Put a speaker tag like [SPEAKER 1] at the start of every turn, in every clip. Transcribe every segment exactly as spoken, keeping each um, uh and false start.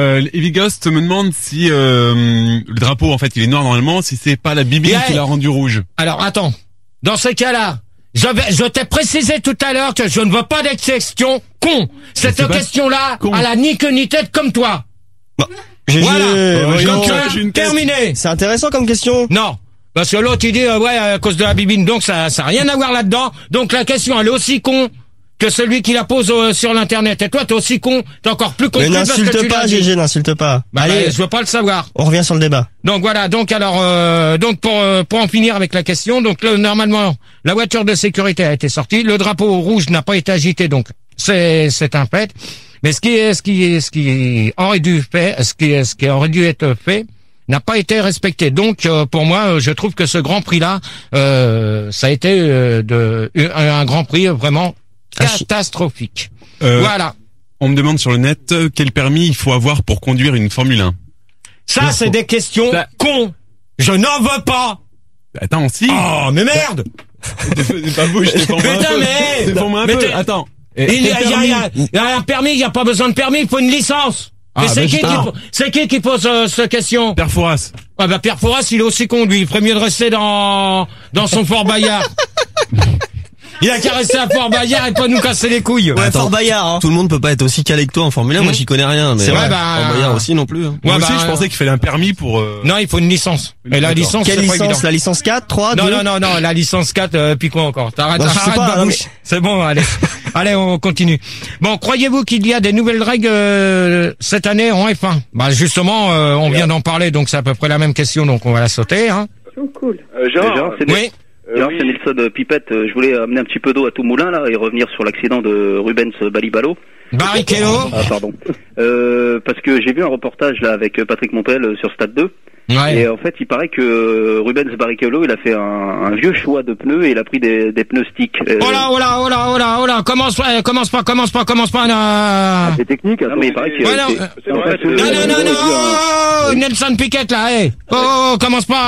[SPEAKER 1] Euh, Heavy Ghost me demande si euh, le drapeau, en fait, il est noir normalement, si c'est pas la bibine
[SPEAKER 2] Yeah.
[SPEAKER 1] qui l'a rendu rouge.
[SPEAKER 2] Alors, attends. Dans ce cas-là, je, vais- je t'ai précisé tout à l'heure que je ne veux pas d'être question con. Cette
[SPEAKER 1] c'est pas
[SPEAKER 2] question-là,
[SPEAKER 1] con.
[SPEAKER 2] elle a ni queue ni tête comme toi.
[SPEAKER 3] G G,
[SPEAKER 2] Voilà.
[SPEAKER 3] voyons.
[SPEAKER 2] Donc, là,
[SPEAKER 1] j'ai une tête.
[SPEAKER 2] terminé.
[SPEAKER 3] C'est intéressant comme question.
[SPEAKER 2] Non. Parce que l'autre, il dit, euh, ouais, à cause de la bibine. Donc, ça, ça a rien à voir là-dedans. Donc, la question, elle est aussi con que celui qui la pose euh, sur l'internet. Et toi, t'es aussi con, t'es encore plus con
[SPEAKER 3] Mais
[SPEAKER 2] que lui parce que
[SPEAKER 3] n'insulte
[SPEAKER 2] tu
[SPEAKER 3] pas,
[SPEAKER 2] l'as dit.
[SPEAKER 3] G G, n'insulte pas.
[SPEAKER 2] Bah,
[SPEAKER 3] Allez,
[SPEAKER 2] bah, je veux pas le savoir.
[SPEAKER 3] on revient sur le débat.
[SPEAKER 2] Donc voilà, donc alors euh, donc pour euh, pour en finir avec la question, donc le, normalement la voiture de sécurité a été sortie, le drapeau rouge n'a pas été agité, donc c'est c'est un fait. Mais ce qui est ce qui est ce qui aurait dû faire, ce qui est, ce qui aurait dû être fait n'a pas été respecté. Donc euh, pour moi, euh, je trouve que ce Grand Prix là, euh, ça a été euh, de un, un Grand Prix vraiment catastrophique.
[SPEAKER 1] Euh,
[SPEAKER 2] Voilà.
[SPEAKER 1] On me demande sur le net euh, quel permis il faut avoir pour conduire une Formule un.
[SPEAKER 2] Ça c'est des questions
[SPEAKER 1] Ça-
[SPEAKER 2] cons. Je n'en veux pas.
[SPEAKER 1] Attends, si.
[SPEAKER 2] Oh mais merde.
[SPEAKER 1] C'est pas beau, je t'ai formé un
[SPEAKER 2] Putain,
[SPEAKER 1] peu.
[SPEAKER 2] mais-
[SPEAKER 1] Je t'ai formé un
[SPEAKER 2] mais
[SPEAKER 1] peu.
[SPEAKER 2] t'es-
[SPEAKER 1] Attends.
[SPEAKER 2] Il
[SPEAKER 1] Et-
[SPEAKER 2] y a,
[SPEAKER 1] quel
[SPEAKER 2] il y a- il y a-
[SPEAKER 1] permis
[SPEAKER 2] il y a un permis, il n'y a pas besoin de permis, il faut une licence.
[SPEAKER 1] Ah,
[SPEAKER 2] Mais c'est
[SPEAKER 1] bah,
[SPEAKER 2] qui,
[SPEAKER 1] je-
[SPEAKER 2] qui
[SPEAKER 1] ah.
[SPEAKER 2] po- c'est qui qui pose euh, cette question?
[SPEAKER 1] Père Fouras.
[SPEAKER 2] Ah bah Pierre Fouras, il est aussi conduit. Il ferait mieux de rester dans dans son Fort Bayard. Il a qu'à rester à Fort Bayard et pas nous casser les couilles.
[SPEAKER 3] Ouais, Fort Bayard, hein.
[SPEAKER 4] Tout le monde peut pas être aussi calé que toi en Formule un. Moi, j'y connais rien. Mais
[SPEAKER 2] C'est vrai,
[SPEAKER 4] ouais,
[SPEAKER 2] bah,
[SPEAKER 4] Fort Bayard aussi non plus. hein.
[SPEAKER 1] Moi
[SPEAKER 2] Ouais,
[SPEAKER 1] aussi,
[SPEAKER 2] bah,
[SPEAKER 1] je pensais qu'il fallait un permis pour... euh,
[SPEAKER 2] Non, il faut une licence. Et la
[SPEAKER 1] D'accord.
[SPEAKER 2] licence,
[SPEAKER 3] Quelle
[SPEAKER 2] c'est pas évident.
[SPEAKER 3] licence? La licence quatre, trois,
[SPEAKER 2] Non,
[SPEAKER 3] deux?
[SPEAKER 2] non, non, non, la licence quatre, euh, puis quoi encore? T'arrêtes,
[SPEAKER 3] Non, je sais
[SPEAKER 2] arrête
[SPEAKER 3] pas,
[SPEAKER 2] ma
[SPEAKER 3] non,
[SPEAKER 2] bouche.
[SPEAKER 3] mais-
[SPEAKER 2] C'est bon, allez. Allez, on continue. Bon, croyez-vous qu'il y a des nouvelles règles euh, cette année en F un? Bah justement, euh, on vient d'en parler, donc c'est à peu près la même question, donc on va la sauter, hein.
[SPEAKER 5] Cool.
[SPEAKER 6] Euh, Gérard,
[SPEAKER 7] Gérard, c'est
[SPEAKER 2] Oui.
[SPEAKER 7] Gérard, c'est Nelson euh, Pipette. Euh, Je voulais amener un petit peu d'eau à tout moulin là et revenir sur l'accident de Rubens Balibalo.
[SPEAKER 2] Barrichello.
[SPEAKER 7] Ah pardon. Euh, parce que j'ai vu un reportage là avec Patrick Montel euh, sur Stade deux.
[SPEAKER 2] Ouais.
[SPEAKER 7] Et en fait, il paraît que euh, Rubens Barrichello, il a fait un, un vieux choix de pneus et il a pris des, des pneus stick. Euh,
[SPEAKER 2] Oh là, oh là, oh là, oh là, oh là, commence pas, euh, commence pas, commence pas, commence pas, non.
[SPEAKER 6] C'est technique,
[SPEAKER 7] non, mais il paraît que
[SPEAKER 2] Ouais, non,
[SPEAKER 7] c'est-
[SPEAKER 2] euh,
[SPEAKER 6] c'est
[SPEAKER 7] en
[SPEAKER 6] vrai,
[SPEAKER 7] fait,
[SPEAKER 6] c'est
[SPEAKER 7] euh,
[SPEAKER 2] Non, non, non,
[SPEAKER 7] euh,
[SPEAKER 2] non,
[SPEAKER 7] euh,
[SPEAKER 2] oh, Nelson Piquet, là, hey. Oh, oh, commence pas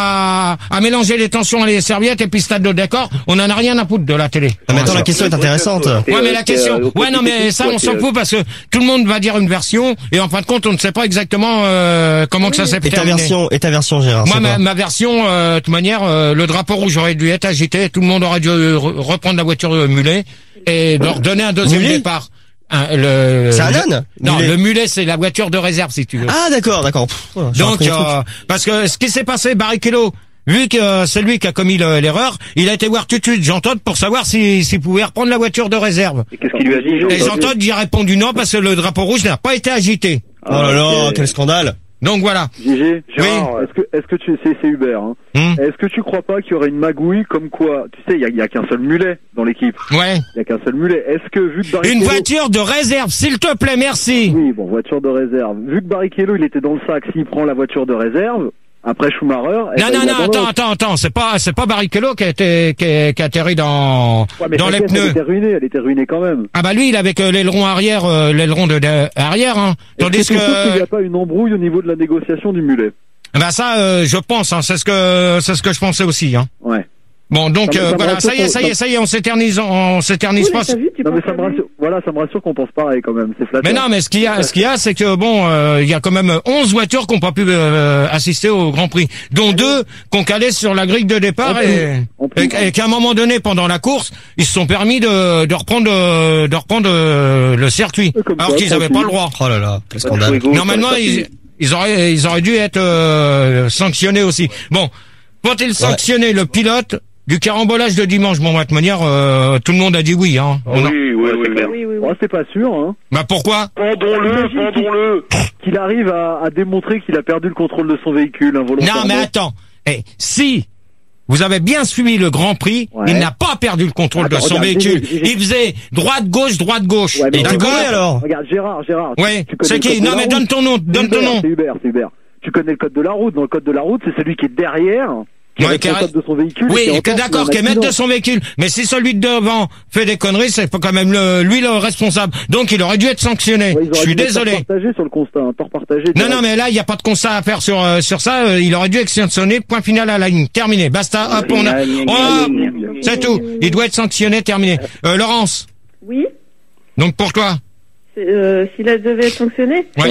[SPEAKER 2] à, à mélanger les tensions et les serviettes et puis stade de d'accord. On en a rien à foutre de la télé.
[SPEAKER 3] Ah, mais attends, la question est intéressante.
[SPEAKER 7] Et,
[SPEAKER 2] Ouais, mais
[SPEAKER 7] euh,
[SPEAKER 2] la
[SPEAKER 7] c'est,
[SPEAKER 2] question,
[SPEAKER 7] euh, au
[SPEAKER 2] ouais, non, mais
[SPEAKER 7] côté
[SPEAKER 2] ça,
[SPEAKER 7] technique,
[SPEAKER 2] on s'en
[SPEAKER 7] quoi,
[SPEAKER 2] fout parce que tout le monde va dire une version et en fin de compte, on ne sait pas exactement euh, comment que ça s'est
[SPEAKER 3] Et ta
[SPEAKER 2] terminé.
[SPEAKER 3] version, et ta version, Gérard,
[SPEAKER 2] Moi,
[SPEAKER 3] c'est
[SPEAKER 2] ma,
[SPEAKER 3] quoi?
[SPEAKER 2] ma version, euh, de toute manière, euh, le drapeau rouge aurait dû être agité, tout le monde aurait dû euh, re- reprendre la voiture de mulet et leur donner un deuxième
[SPEAKER 3] Mulet
[SPEAKER 2] départ. Un- le,
[SPEAKER 3] C'est un
[SPEAKER 2] le-
[SPEAKER 3] âne?
[SPEAKER 2] Non,
[SPEAKER 3] Mulet.
[SPEAKER 2] le mulet, c'est la voiture de réserve, si tu veux.
[SPEAKER 3] Ah, d'accord, d'accord. Pff, voilà, j'ai
[SPEAKER 2] Donc,
[SPEAKER 3] appris un truc.
[SPEAKER 2] euh, parce que ce qui s'est passé, Barrichello, vu que euh, c'est lui qui a commis le- l'erreur, il a été voir tout de suite Jean Todt pour savoir s'il s'il pouvait reprendre la voiture de réserve.
[SPEAKER 7] Et qu'est-ce qu'il lui a dit
[SPEAKER 2] Et Jean Todt y a répondu non parce que le drapeau rouge n'a pas été agité.
[SPEAKER 3] Oh là là,
[SPEAKER 7] ok.
[SPEAKER 3] quel scandale.
[SPEAKER 2] Donc voilà.
[SPEAKER 6] Gégé, Gérard,
[SPEAKER 2] Oui.
[SPEAKER 6] est-ce que, est-ce que tu, c'est, c'est Hubert, hein.
[SPEAKER 2] Hmm.
[SPEAKER 6] Est-ce que tu crois pas qu'il y aurait une magouille comme quoi, tu sais, il y a, il y a qu'un seul mulet dans l'équipe.
[SPEAKER 2] Ouais.
[SPEAKER 6] Il y a qu'un seul mulet. Est-ce que, vu que Barrichello...
[SPEAKER 2] Une voiture de réserve, s'il te plaît, merci.
[SPEAKER 6] Oui, bon, voiture de réserve. Vu que Barrichello, il était dans le sac, s'il prend la voiture de réserve, après Schumacher... eh
[SPEAKER 2] Non,
[SPEAKER 6] ben,
[SPEAKER 2] non,
[SPEAKER 6] il
[SPEAKER 2] non,
[SPEAKER 6] abandonne.
[SPEAKER 2] attends, attends, attends, c'est pas, c'est pas Barrichello qui a été, qui a, qui a atterri dans,
[SPEAKER 6] Ouais, mais
[SPEAKER 2] dans
[SPEAKER 6] sa
[SPEAKER 2] les
[SPEAKER 6] caisse, Elle
[SPEAKER 2] pneus.
[SPEAKER 6] était ruinée, elle était ruinée quand même.
[SPEAKER 2] Ah bah lui, il avait que l'aileron arrière, euh, l'aileron de, de- arrière, hein. Tandis
[SPEAKER 6] Est-ce que, tu trouves qu'il n'y
[SPEAKER 2] que,
[SPEAKER 6] a pas une embrouille au niveau de la négociation du mulet?
[SPEAKER 2] bah ça, euh, je pense, hein, c'est ce que, c'est ce que je pensais aussi, hein.
[SPEAKER 6] Ouais.
[SPEAKER 2] Bon, donc,
[SPEAKER 6] Ça me-
[SPEAKER 2] euh,
[SPEAKER 6] ça me
[SPEAKER 2] voilà,
[SPEAKER 6] rassure
[SPEAKER 2] ça y est,
[SPEAKER 6] qu'on-
[SPEAKER 2] ça y est, ça y est, on s'éternise, on s'éternise pas.
[SPEAKER 5] T'as vu, tu
[SPEAKER 6] Non mais
[SPEAKER 5] penses
[SPEAKER 6] ça me
[SPEAKER 5] à lui
[SPEAKER 6] rassure, voilà, ça me rassure qu'on pense pareil quand même, c'est flatteur.
[SPEAKER 2] Mais non, mais ce qu'il y a, ce qu'il y a, c'est que bon, euh, il y a quand même onze voitures qui n'ont pas pu euh, assister au Grand Prix, dont deux qui ont calé sur la grille de départ
[SPEAKER 6] En
[SPEAKER 2] et,
[SPEAKER 6] En plus.
[SPEAKER 2] et, et qu'à un moment donné, pendant la course, ils se sont permis de, de reprendre, euh, de reprendre euh, le circuit,
[SPEAKER 6] Euh, comme
[SPEAKER 2] alors
[SPEAKER 6] quoi,
[SPEAKER 2] qu'ils n'avaient pas le droit.
[SPEAKER 3] Oh là là, quel
[SPEAKER 7] Pas de
[SPEAKER 3] scandale.
[SPEAKER 7] fuego,
[SPEAKER 2] Normalement,
[SPEAKER 7] ça- ça-
[SPEAKER 2] ils, ils auraient, ils auraient dû être euh, sanctionnés aussi. Bon, faut-il sanctionner le pilote du carambolage de dimanche? Bon, de toute manière, euh, tout le monde a dit oui, hein.
[SPEAKER 6] Ah
[SPEAKER 2] On a-
[SPEAKER 7] Oui, oui, Ouais, oui, c'est clair.
[SPEAKER 5] Oui, oui, oui.
[SPEAKER 6] Oh, c'est pas sûr, hein.
[SPEAKER 2] Bah pourquoi?
[SPEAKER 7] Pendons-le, pendons-le.
[SPEAKER 6] Qu'il arrive à, à démontrer qu'il a perdu le contrôle de son véhicule involontairement.
[SPEAKER 2] Non, mais attends. Eh, si vous avez bien suivi le Grand Prix,
[SPEAKER 6] Ouais.
[SPEAKER 2] il n'a pas perdu le contrôle
[SPEAKER 6] Attends,
[SPEAKER 2] de son
[SPEAKER 6] regarde,
[SPEAKER 2] véhicule.
[SPEAKER 6] j'ai- j'ai-
[SPEAKER 2] Il faisait droite-gauche, droite-gauche.
[SPEAKER 6] Ouais, mais
[SPEAKER 3] Et tu
[SPEAKER 2] D'accord?
[SPEAKER 3] connais alors?
[SPEAKER 6] Regarde, Gérard, Gérard. tu-
[SPEAKER 2] Ouais,
[SPEAKER 6] tu connais
[SPEAKER 2] c'est
[SPEAKER 6] le
[SPEAKER 2] qui?
[SPEAKER 6] code de
[SPEAKER 2] Non,
[SPEAKER 6] la
[SPEAKER 2] mais
[SPEAKER 6] route.
[SPEAKER 2] donne ton nom, donne ton
[SPEAKER 6] Hubert,
[SPEAKER 2] nom.
[SPEAKER 6] C'est Hubert, c'est Hubert. Tu connais le code de la route. Dans le code de la route, c'est celui qui est derrière, qui
[SPEAKER 2] Ouais,
[SPEAKER 6] est
[SPEAKER 2] qui est-
[SPEAKER 6] responsable de son véhicule.
[SPEAKER 2] Oui,
[SPEAKER 6] et qui
[SPEAKER 2] que
[SPEAKER 6] entend
[SPEAKER 2] d'accord,
[SPEAKER 6] qu'il
[SPEAKER 2] qui
[SPEAKER 6] y
[SPEAKER 2] est
[SPEAKER 6] a un
[SPEAKER 2] maître de
[SPEAKER 6] accident.
[SPEAKER 2] son véhicule. Mais si celui de devant fait des conneries, c'est pas quand même le, lui le responsable. Donc il aurait dû être sanctionné.
[SPEAKER 6] Ouais, ils
[SPEAKER 2] Je
[SPEAKER 6] auraient
[SPEAKER 2] suis
[SPEAKER 6] dû mettre
[SPEAKER 2] désolé.
[SPEAKER 6] Tort partagé sur le constat, un tort partagé.
[SPEAKER 2] Non,
[SPEAKER 6] direct.
[SPEAKER 2] non, mais là, il n'y a pas de constat à faire sur euh, sur ça. Euh, il aurait dû être sanctionné. Point final à la ligne. Terminé. Basta. Hop, on a. Hop, c'est tout. Il doit être sanctionné. Terminé. Euh, Laurence.
[SPEAKER 5] Oui,
[SPEAKER 2] Donc pour toi.
[SPEAKER 5] c'est, euh, s'il a devait être sanctionné,
[SPEAKER 2] Oui.
[SPEAKER 6] Ouais.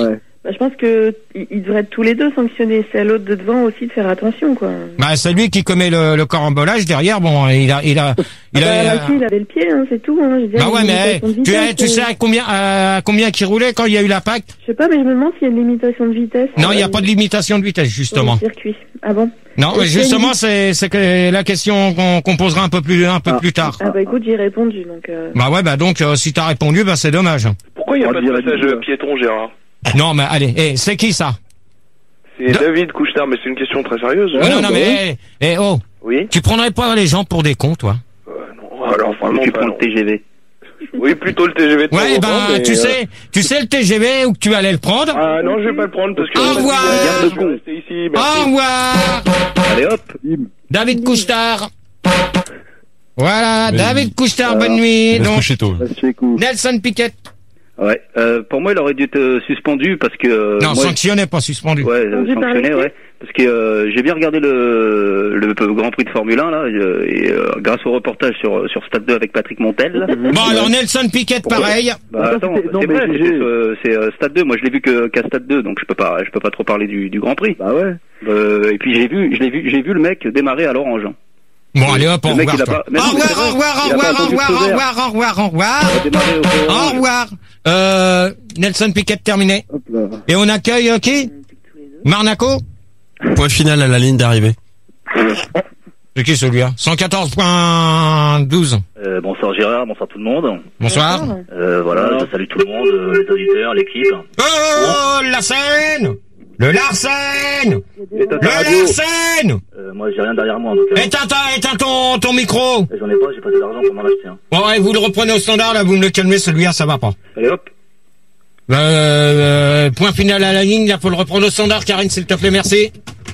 [SPEAKER 5] Bah, je pense que ils ils devraient être tous les deux sanctionnés. C'est à l'autre de devant aussi de faire attention, quoi.
[SPEAKER 2] Bah, c'est lui qui commet le, le carambolage derrière. Bon, il a, il a, il
[SPEAKER 5] Ah
[SPEAKER 2] a.
[SPEAKER 5] bah, Raki, il avait le pied, hein, c'est tout. Hein. Je veux dire,
[SPEAKER 2] Bah
[SPEAKER 5] il y a
[SPEAKER 2] ouais,
[SPEAKER 5] une
[SPEAKER 2] mais
[SPEAKER 5] limitation de
[SPEAKER 2] tu,
[SPEAKER 5] vitesse,
[SPEAKER 2] tu sais
[SPEAKER 5] euh.
[SPEAKER 2] à combien, à combien qui roulait quand il y a eu l'impact?
[SPEAKER 5] Je sais pas, mais je me demande s'il y a une limitation de vitesse.
[SPEAKER 2] Non, il n'y a
[SPEAKER 5] euh,
[SPEAKER 2] pas de limitation de vitesse,
[SPEAKER 5] sur
[SPEAKER 2] justement.
[SPEAKER 5] le circuit. Ah bon?
[SPEAKER 2] Non,
[SPEAKER 5] Est-ce qu'il y a
[SPEAKER 2] justement,
[SPEAKER 5] une-
[SPEAKER 2] c'est, c'est que la question qu'on, qu'on posera un peu plus, un peu
[SPEAKER 6] Ah.
[SPEAKER 2] plus tard.
[SPEAKER 5] Ah bah écoute, j'ai répondu, donc. Euh...
[SPEAKER 2] Bah ouais, bah donc, euh, si t'as répondu, bah c'est dommage.
[SPEAKER 8] Pourquoi il n'y a
[SPEAKER 6] On
[SPEAKER 8] pas de
[SPEAKER 6] dirait
[SPEAKER 8] passage
[SPEAKER 6] du-
[SPEAKER 8] piéton, Gérard?
[SPEAKER 2] Non, mais allez, eh, c'est qui ça?
[SPEAKER 8] C'est
[SPEAKER 2] De-
[SPEAKER 8] David Couchetard, mais c'est une question très sérieuse.
[SPEAKER 2] Ouais, non, non, mais, eh, eh, oh,
[SPEAKER 8] Oui.
[SPEAKER 2] tu prendrais pas les gens pour des cons, toi?
[SPEAKER 8] Euh, non, alors vraiment
[SPEAKER 7] Tu
[SPEAKER 8] pas,
[SPEAKER 7] prends
[SPEAKER 8] non.
[SPEAKER 7] le T G V.
[SPEAKER 8] Oui, plutôt le T G V de
[SPEAKER 2] Ouais,
[SPEAKER 8] temps en temps,
[SPEAKER 2] ben,
[SPEAKER 8] mais,
[SPEAKER 2] tu
[SPEAKER 8] euh,
[SPEAKER 2] sais, tu sais le T G V où que tu allais le prendre?
[SPEAKER 8] Ah non, je vais pas le prendre parce que...
[SPEAKER 2] Au revoir.
[SPEAKER 8] Je vais rester ici,
[SPEAKER 2] Au
[SPEAKER 8] merci.
[SPEAKER 2] revoir!
[SPEAKER 7] Allez hop.
[SPEAKER 6] Bim.
[SPEAKER 2] David Couchetard. Voilà,
[SPEAKER 1] Mais-
[SPEAKER 2] David Couchetard,
[SPEAKER 6] Alors,
[SPEAKER 2] bonne nuit.
[SPEAKER 1] Il va se
[SPEAKER 2] Donc,
[SPEAKER 1] coucher tôt.
[SPEAKER 6] Reste chez les coups.
[SPEAKER 2] Nelson Piquet.
[SPEAKER 7] Ouais. Euh, pour moi, il aurait dû être euh, suspendu parce que. euh,
[SPEAKER 2] Non,
[SPEAKER 7] moi,
[SPEAKER 2] sanctionné, pas suspendu.
[SPEAKER 7] Ouais, euh,
[SPEAKER 5] Suspendu par
[SPEAKER 7] sanctionné,
[SPEAKER 5] les
[SPEAKER 7] ouais. Parce que euh, j'ai bien regardé le, le Grand Prix de Formule un là, euh, et euh, grâce au reportage sur sur Stade deux avec Patrick Montel. là.
[SPEAKER 2] Bon, alors Nelson Piquet, pareil.
[SPEAKER 7] Bah
[SPEAKER 6] Ça,
[SPEAKER 7] attends,
[SPEAKER 6] c'était- non,
[SPEAKER 7] c'est
[SPEAKER 6] mais
[SPEAKER 7] vrai,
[SPEAKER 6] G G.
[SPEAKER 7] c'était, euh, c'est euh, Stade deux. Moi, je l'ai vu que qu'à Stade deux, donc je peux pas, je peux pas trop parler du, du Grand Prix.
[SPEAKER 6] Bah ouais.
[SPEAKER 7] Euh, et puis j'ai vu, je l'ai vu, j'ai vu le mec démarrer à l'orange. hein.
[SPEAKER 2] Bon, allez hop, au
[SPEAKER 7] Le mec,
[SPEAKER 2] revoir.
[SPEAKER 7] il a
[SPEAKER 2] toi.
[SPEAKER 7] pas- mais
[SPEAKER 2] Au
[SPEAKER 7] non, mais
[SPEAKER 2] revoir,
[SPEAKER 7] c'est
[SPEAKER 2] au
[SPEAKER 7] vrai.
[SPEAKER 2] revoir, au
[SPEAKER 7] Il a pas
[SPEAKER 2] revoir, au
[SPEAKER 7] attendu le
[SPEAKER 2] revoir,
[SPEAKER 7] feu
[SPEAKER 2] au
[SPEAKER 7] vert.
[SPEAKER 2] revoir, au revoir, au revoir.
[SPEAKER 7] Il a démarré au feu
[SPEAKER 2] Au
[SPEAKER 7] orange.
[SPEAKER 2] revoir. Euh, Nelson Piquet terminé.
[SPEAKER 6] Hop là.
[SPEAKER 2] Et on accueille euh, qui? Marnaco?
[SPEAKER 4] Point final à la ligne d'arrivée.
[SPEAKER 2] C'est qui celui-là? cent quatorze point douze.
[SPEAKER 9] Euh, bonsoir Gérard, bonsoir tout le monde.
[SPEAKER 2] Bonsoir.
[SPEAKER 9] Euh, voilà, je salue tout le monde, euh, les auditeurs, l'équipe.
[SPEAKER 2] Oh, la scène! Le Larsen!
[SPEAKER 7] Éteins
[SPEAKER 2] Le
[SPEAKER 7] ta radio.
[SPEAKER 2] Larsen!
[SPEAKER 9] Euh, moi j'ai rien derrière moi en tout cas.
[SPEAKER 2] Éteins, ta- éteins ton, ton micro!
[SPEAKER 9] J'en ai pas, j'ai pas assez d'argent pour m'en acheter. Hein.
[SPEAKER 2] Bon, ouais, vous le reprenez au standard, là, vous me le calmez, celui-là, ça va pas.
[SPEAKER 7] Allez hop.
[SPEAKER 2] Euh, euh, point final à la ligne, là, faut le reprendre au standard, Karine, s'il te plaît, merci.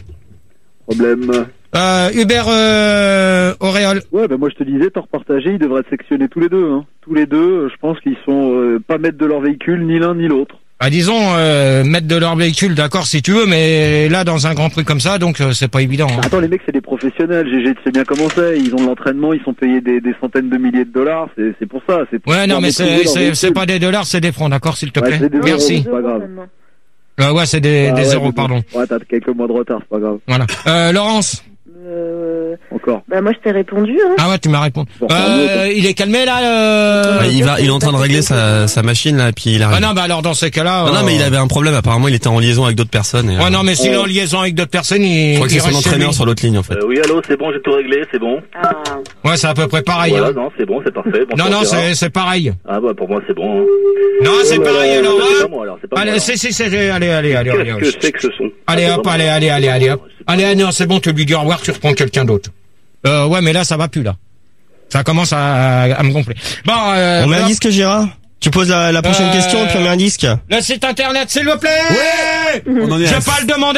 [SPEAKER 6] Problème.
[SPEAKER 2] Euh, Hubert, euh, Auréole.
[SPEAKER 6] Ouais, bah moi je te disais, temps repartagé, ils devraient être sectionnés tous les deux. Hein. Tous les deux, euh, je pense qu'ils sont euh, pas maîtres de leur véhicule, ni l'un ni l'autre.
[SPEAKER 2] Bah, disons, euh, mettre de leur véhicule, d'accord, si tu veux, mais là, dans un grand prix comme ça, donc, euh, c'est pas évident. Hein.
[SPEAKER 6] Attends, les mecs, c'est des professionnels. G G, tu sais bien comment c'est. Ils ont de l'entraînement, ils sont payés des, des centaines de milliers de dollars. C'est c'est pour ça. C'est pour
[SPEAKER 2] Ouais, non,
[SPEAKER 6] pouvoir
[SPEAKER 2] mais
[SPEAKER 6] maîtriser
[SPEAKER 2] c'est,
[SPEAKER 6] leur
[SPEAKER 2] c'est,
[SPEAKER 6] véhicule.
[SPEAKER 2] c'est pas des dollars, c'est des francs, d'accord, s'il te
[SPEAKER 6] Ouais,
[SPEAKER 2] plaît.
[SPEAKER 6] c'est des euros,
[SPEAKER 2] Merci.
[SPEAKER 6] c'est pas grave.
[SPEAKER 2] Euh, ouais, c'est des,
[SPEAKER 6] Ah
[SPEAKER 2] des
[SPEAKER 6] ouais,
[SPEAKER 2] euros,
[SPEAKER 6] mais bon.
[SPEAKER 2] pardon.
[SPEAKER 6] Ouais, t'as quelques mois de retard, c'est pas grave.
[SPEAKER 2] Voilà. Euh, Laurence.
[SPEAKER 5] Euh,
[SPEAKER 6] Encore.
[SPEAKER 5] bah moi je t'ai répondu, hein.
[SPEAKER 2] Ah ouais, tu m'as répondu.
[SPEAKER 6] Bon,
[SPEAKER 2] Euh, il est calmé, là, euh...
[SPEAKER 4] Ah, il va, il est en train de régler sa, sa machine là, et puis il arrive.
[SPEAKER 2] Ah non, bah alors, dans ces cas-là...
[SPEAKER 4] Non, non,
[SPEAKER 2] euh,
[SPEAKER 4] mais il avait un problème. Apparemment, il était en liaison avec d'autres personnes. Et,
[SPEAKER 2] Ouais,
[SPEAKER 4] euh,
[SPEAKER 2] non, mais s'il est en liaison avec d'autres personnes, il...
[SPEAKER 4] je crois que
[SPEAKER 2] il
[SPEAKER 4] c'est son
[SPEAKER 2] reste chez
[SPEAKER 4] entraîneur
[SPEAKER 2] lui.
[SPEAKER 4] sur l'autre ligne en fait.
[SPEAKER 9] Euh, oui, allô, c'est bon, j'ai tout réglé, c'est bon.
[SPEAKER 5] Ah,
[SPEAKER 2] Ouais, c'est à peu près pareil.
[SPEAKER 9] Voilà,
[SPEAKER 2] hein.
[SPEAKER 9] non, c'est bon, c'est parfait.
[SPEAKER 2] Non,
[SPEAKER 9] Bonsoir,
[SPEAKER 2] non,
[SPEAKER 9] Gérard.
[SPEAKER 2] c'est, c'est pareil.
[SPEAKER 9] Ah bah pour moi c'est bon. Hein.
[SPEAKER 2] Non, c'est
[SPEAKER 9] Euh,
[SPEAKER 2] pareil,
[SPEAKER 9] euh,
[SPEAKER 2] alors,
[SPEAKER 9] C'est
[SPEAKER 2] hein.
[SPEAKER 9] pas moi alors, c'est pas moi.
[SPEAKER 2] Allez,
[SPEAKER 9] alors.
[SPEAKER 2] c'est, c'est, c'est, allez, allez, allez, allez, allez,
[SPEAKER 7] Qu'est-ce que c'est que ce son?
[SPEAKER 2] allez, hop, allez, allez, allez, allez, hop. Allez, ah, non, c'est bon, tu lui dis au revoir, tu reprends quelqu'un d'autre. Euh, ouais, mais là, ça va plus, là. Ça commence à, à me gonfler. Bon, euh,
[SPEAKER 3] On met un
[SPEAKER 2] hop.
[SPEAKER 3] disque, Gérard? Tu poses la, la prochaine
[SPEAKER 2] Euh,
[SPEAKER 3] question et puis on met un disque.
[SPEAKER 2] Le site internet, s'il vous plaît.
[SPEAKER 1] Ouais. On en est
[SPEAKER 2] Je
[SPEAKER 1] à
[SPEAKER 2] vais pas le demander.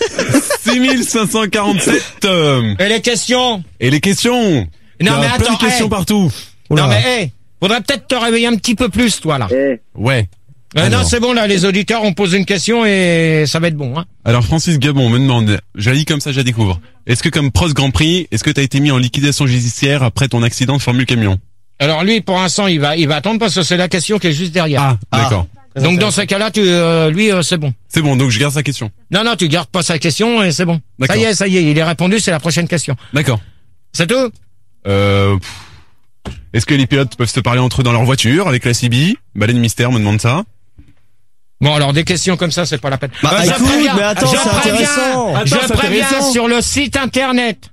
[SPEAKER 1] six mille cinq cent quarante-sept. euh,
[SPEAKER 2] Et les questions?
[SPEAKER 1] Et les questions? Il y
[SPEAKER 2] Non,
[SPEAKER 1] a
[SPEAKER 2] mais
[SPEAKER 1] plein
[SPEAKER 2] attends,
[SPEAKER 1] de questions
[SPEAKER 2] hey.
[SPEAKER 1] partout.
[SPEAKER 3] Oula.
[SPEAKER 2] Non, mais, hé, faudrait peut-être te réveiller un petit peu plus, toi, là.
[SPEAKER 6] Eh,
[SPEAKER 1] Ouais.
[SPEAKER 2] Euh, non,
[SPEAKER 1] Alors.
[SPEAKER 2] c'est bon, là, les auditeurs, on pose une question et ça va être bon, hein.
[SPEAKER 1] Alors Francis Gabon me demande, j'allie comme ça, je la découvre. Est-ce que comme Prost Grand Prix, est-ce que t'as été mis en liquidation judiciaire après ton accident de Formule Camion?
[SPEAKER 2] Alors lui, pour l'instant, il va, il va attendre parce que c'est la question qui est juste derrière.
[SPEAKER 1] Ah, d'accord.
[SPEAKER 2] Donc dans ces cas-là, tu, euh, lui, euh, c'est bon.
[SPEAKER 1] C'est bon, donc je garde sa question.
[SPEAKER 2] Non, non, tu gardes pas sa question et c'est bon. Ça
[SPEAKER 1] D'accord.
[SPEAKER 2] y est, ça y est, il est répondu, c'est la prochaine question.
[SPEAKER 1] D'accord.
[SPEAKER 2] C'est tout?
[SPEAKER 1] Euh, pff, est-ce que les pilotes peuvent se parler entre eux dans leur voiture avec la C B? Baleine Mystère me demande ça.
[SPEAKER 2] Bon, alors des questions comme ça, c'est pas la peine.
[SPEAKER 3] Bah,
[SPEAKER 2] je
[SPEAKER 3] écoute,
[SPEAKER 2] préviens,
[SPEAKER 3] mais attends,
[SPEAKER 2] je
[SPEAKER 3] c'est
[SPEAKER 2] préviens,
[SPEAKER 3] intéressant.
[SPEAKER 2] je
[SPEAKER 1] Attends, c'est
[SPEAKER 2] préviens
[SPEAKER 1] intéressant.
[SPEAKER 2] sur le site internet.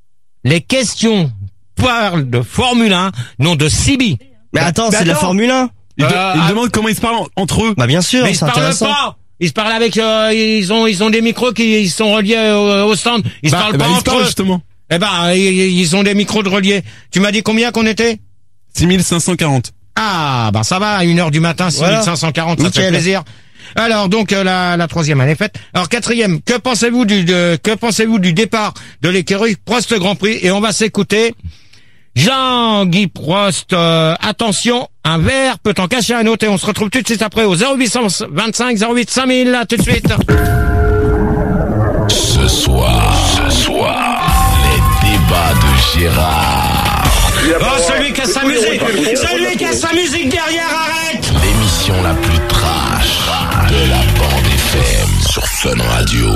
[SPEAKER 2] Les questions parlent de Formule un, non de C B.
[SPEAKER 3] Mais attends, c'est de la
[SPEAKER 2] attends.
[SPEAKER 3] Formule un.
[SPEAKER 1] Ils, de-
[SPEAKER 2] Euh,
[SPEAKER 1] ils
[SPEAKER 2] ah.
[SPEAKER 1] demandent comment ils se parlent en- entre eux.
[SPEAKER 3] Bah bien sûr,
[SPEAKER 2] Mais ils se
[SPEAKER 3] c'est
[SPEAKER 2] parlent
[SPEAKER 3] intéressant.
[SPEAKER 2] pas. Ils se parlent avec, euh, ils ont, ils ont des micros qui ils sont reliés au, au stand. Ils
[SPEAKER 1] Bah,
[SPEAKER 2] se parlent
[SPEAKER 1] bah,
[SPEAKER 2] pas
[SPEAKER 1] ils se
[SPEAKER 2] entre
[SPEAKER 1] parlent
[SPEAKER 2] eux.
[SPEAKER 1] justement.
[SPEAKER 2] Eh ben, ils, ils ont des micros de reliés. Tu m'as dit combien qu'on était?
[SPEAKER 1] six mille cinq cent quarante.
[SPEAKER 2] Ah, bah ça va, à une heure du matin, six mille cinq cent quarante, ça fait
[SPEAKER 3] Nickel.
[SPEAKER 2] plaisir. Alors donc euh, la, la troisième elle est faite. Alors quatrième, que pensez-vous du de, que pensez-vous du départ de l'écurie Prost Grand Prix? Et on va s'écouter Jean-Guy Prost. Euh, attention, un verre peut en cacher un autre et on se retrouve tout de suite après au zéro huit vingt-cinq zéro huit cinq mille. Là, tout de suite.
[SPEAKER 10] Ce soir, ce soir, les débats de Gérard.
[SPEAKER 2] Oh, celui qui a sa musique, celui qui a sa musique derrière, arrête.
[SPEAKER 10] L'émission la plus trash de la bande F Fun Radio.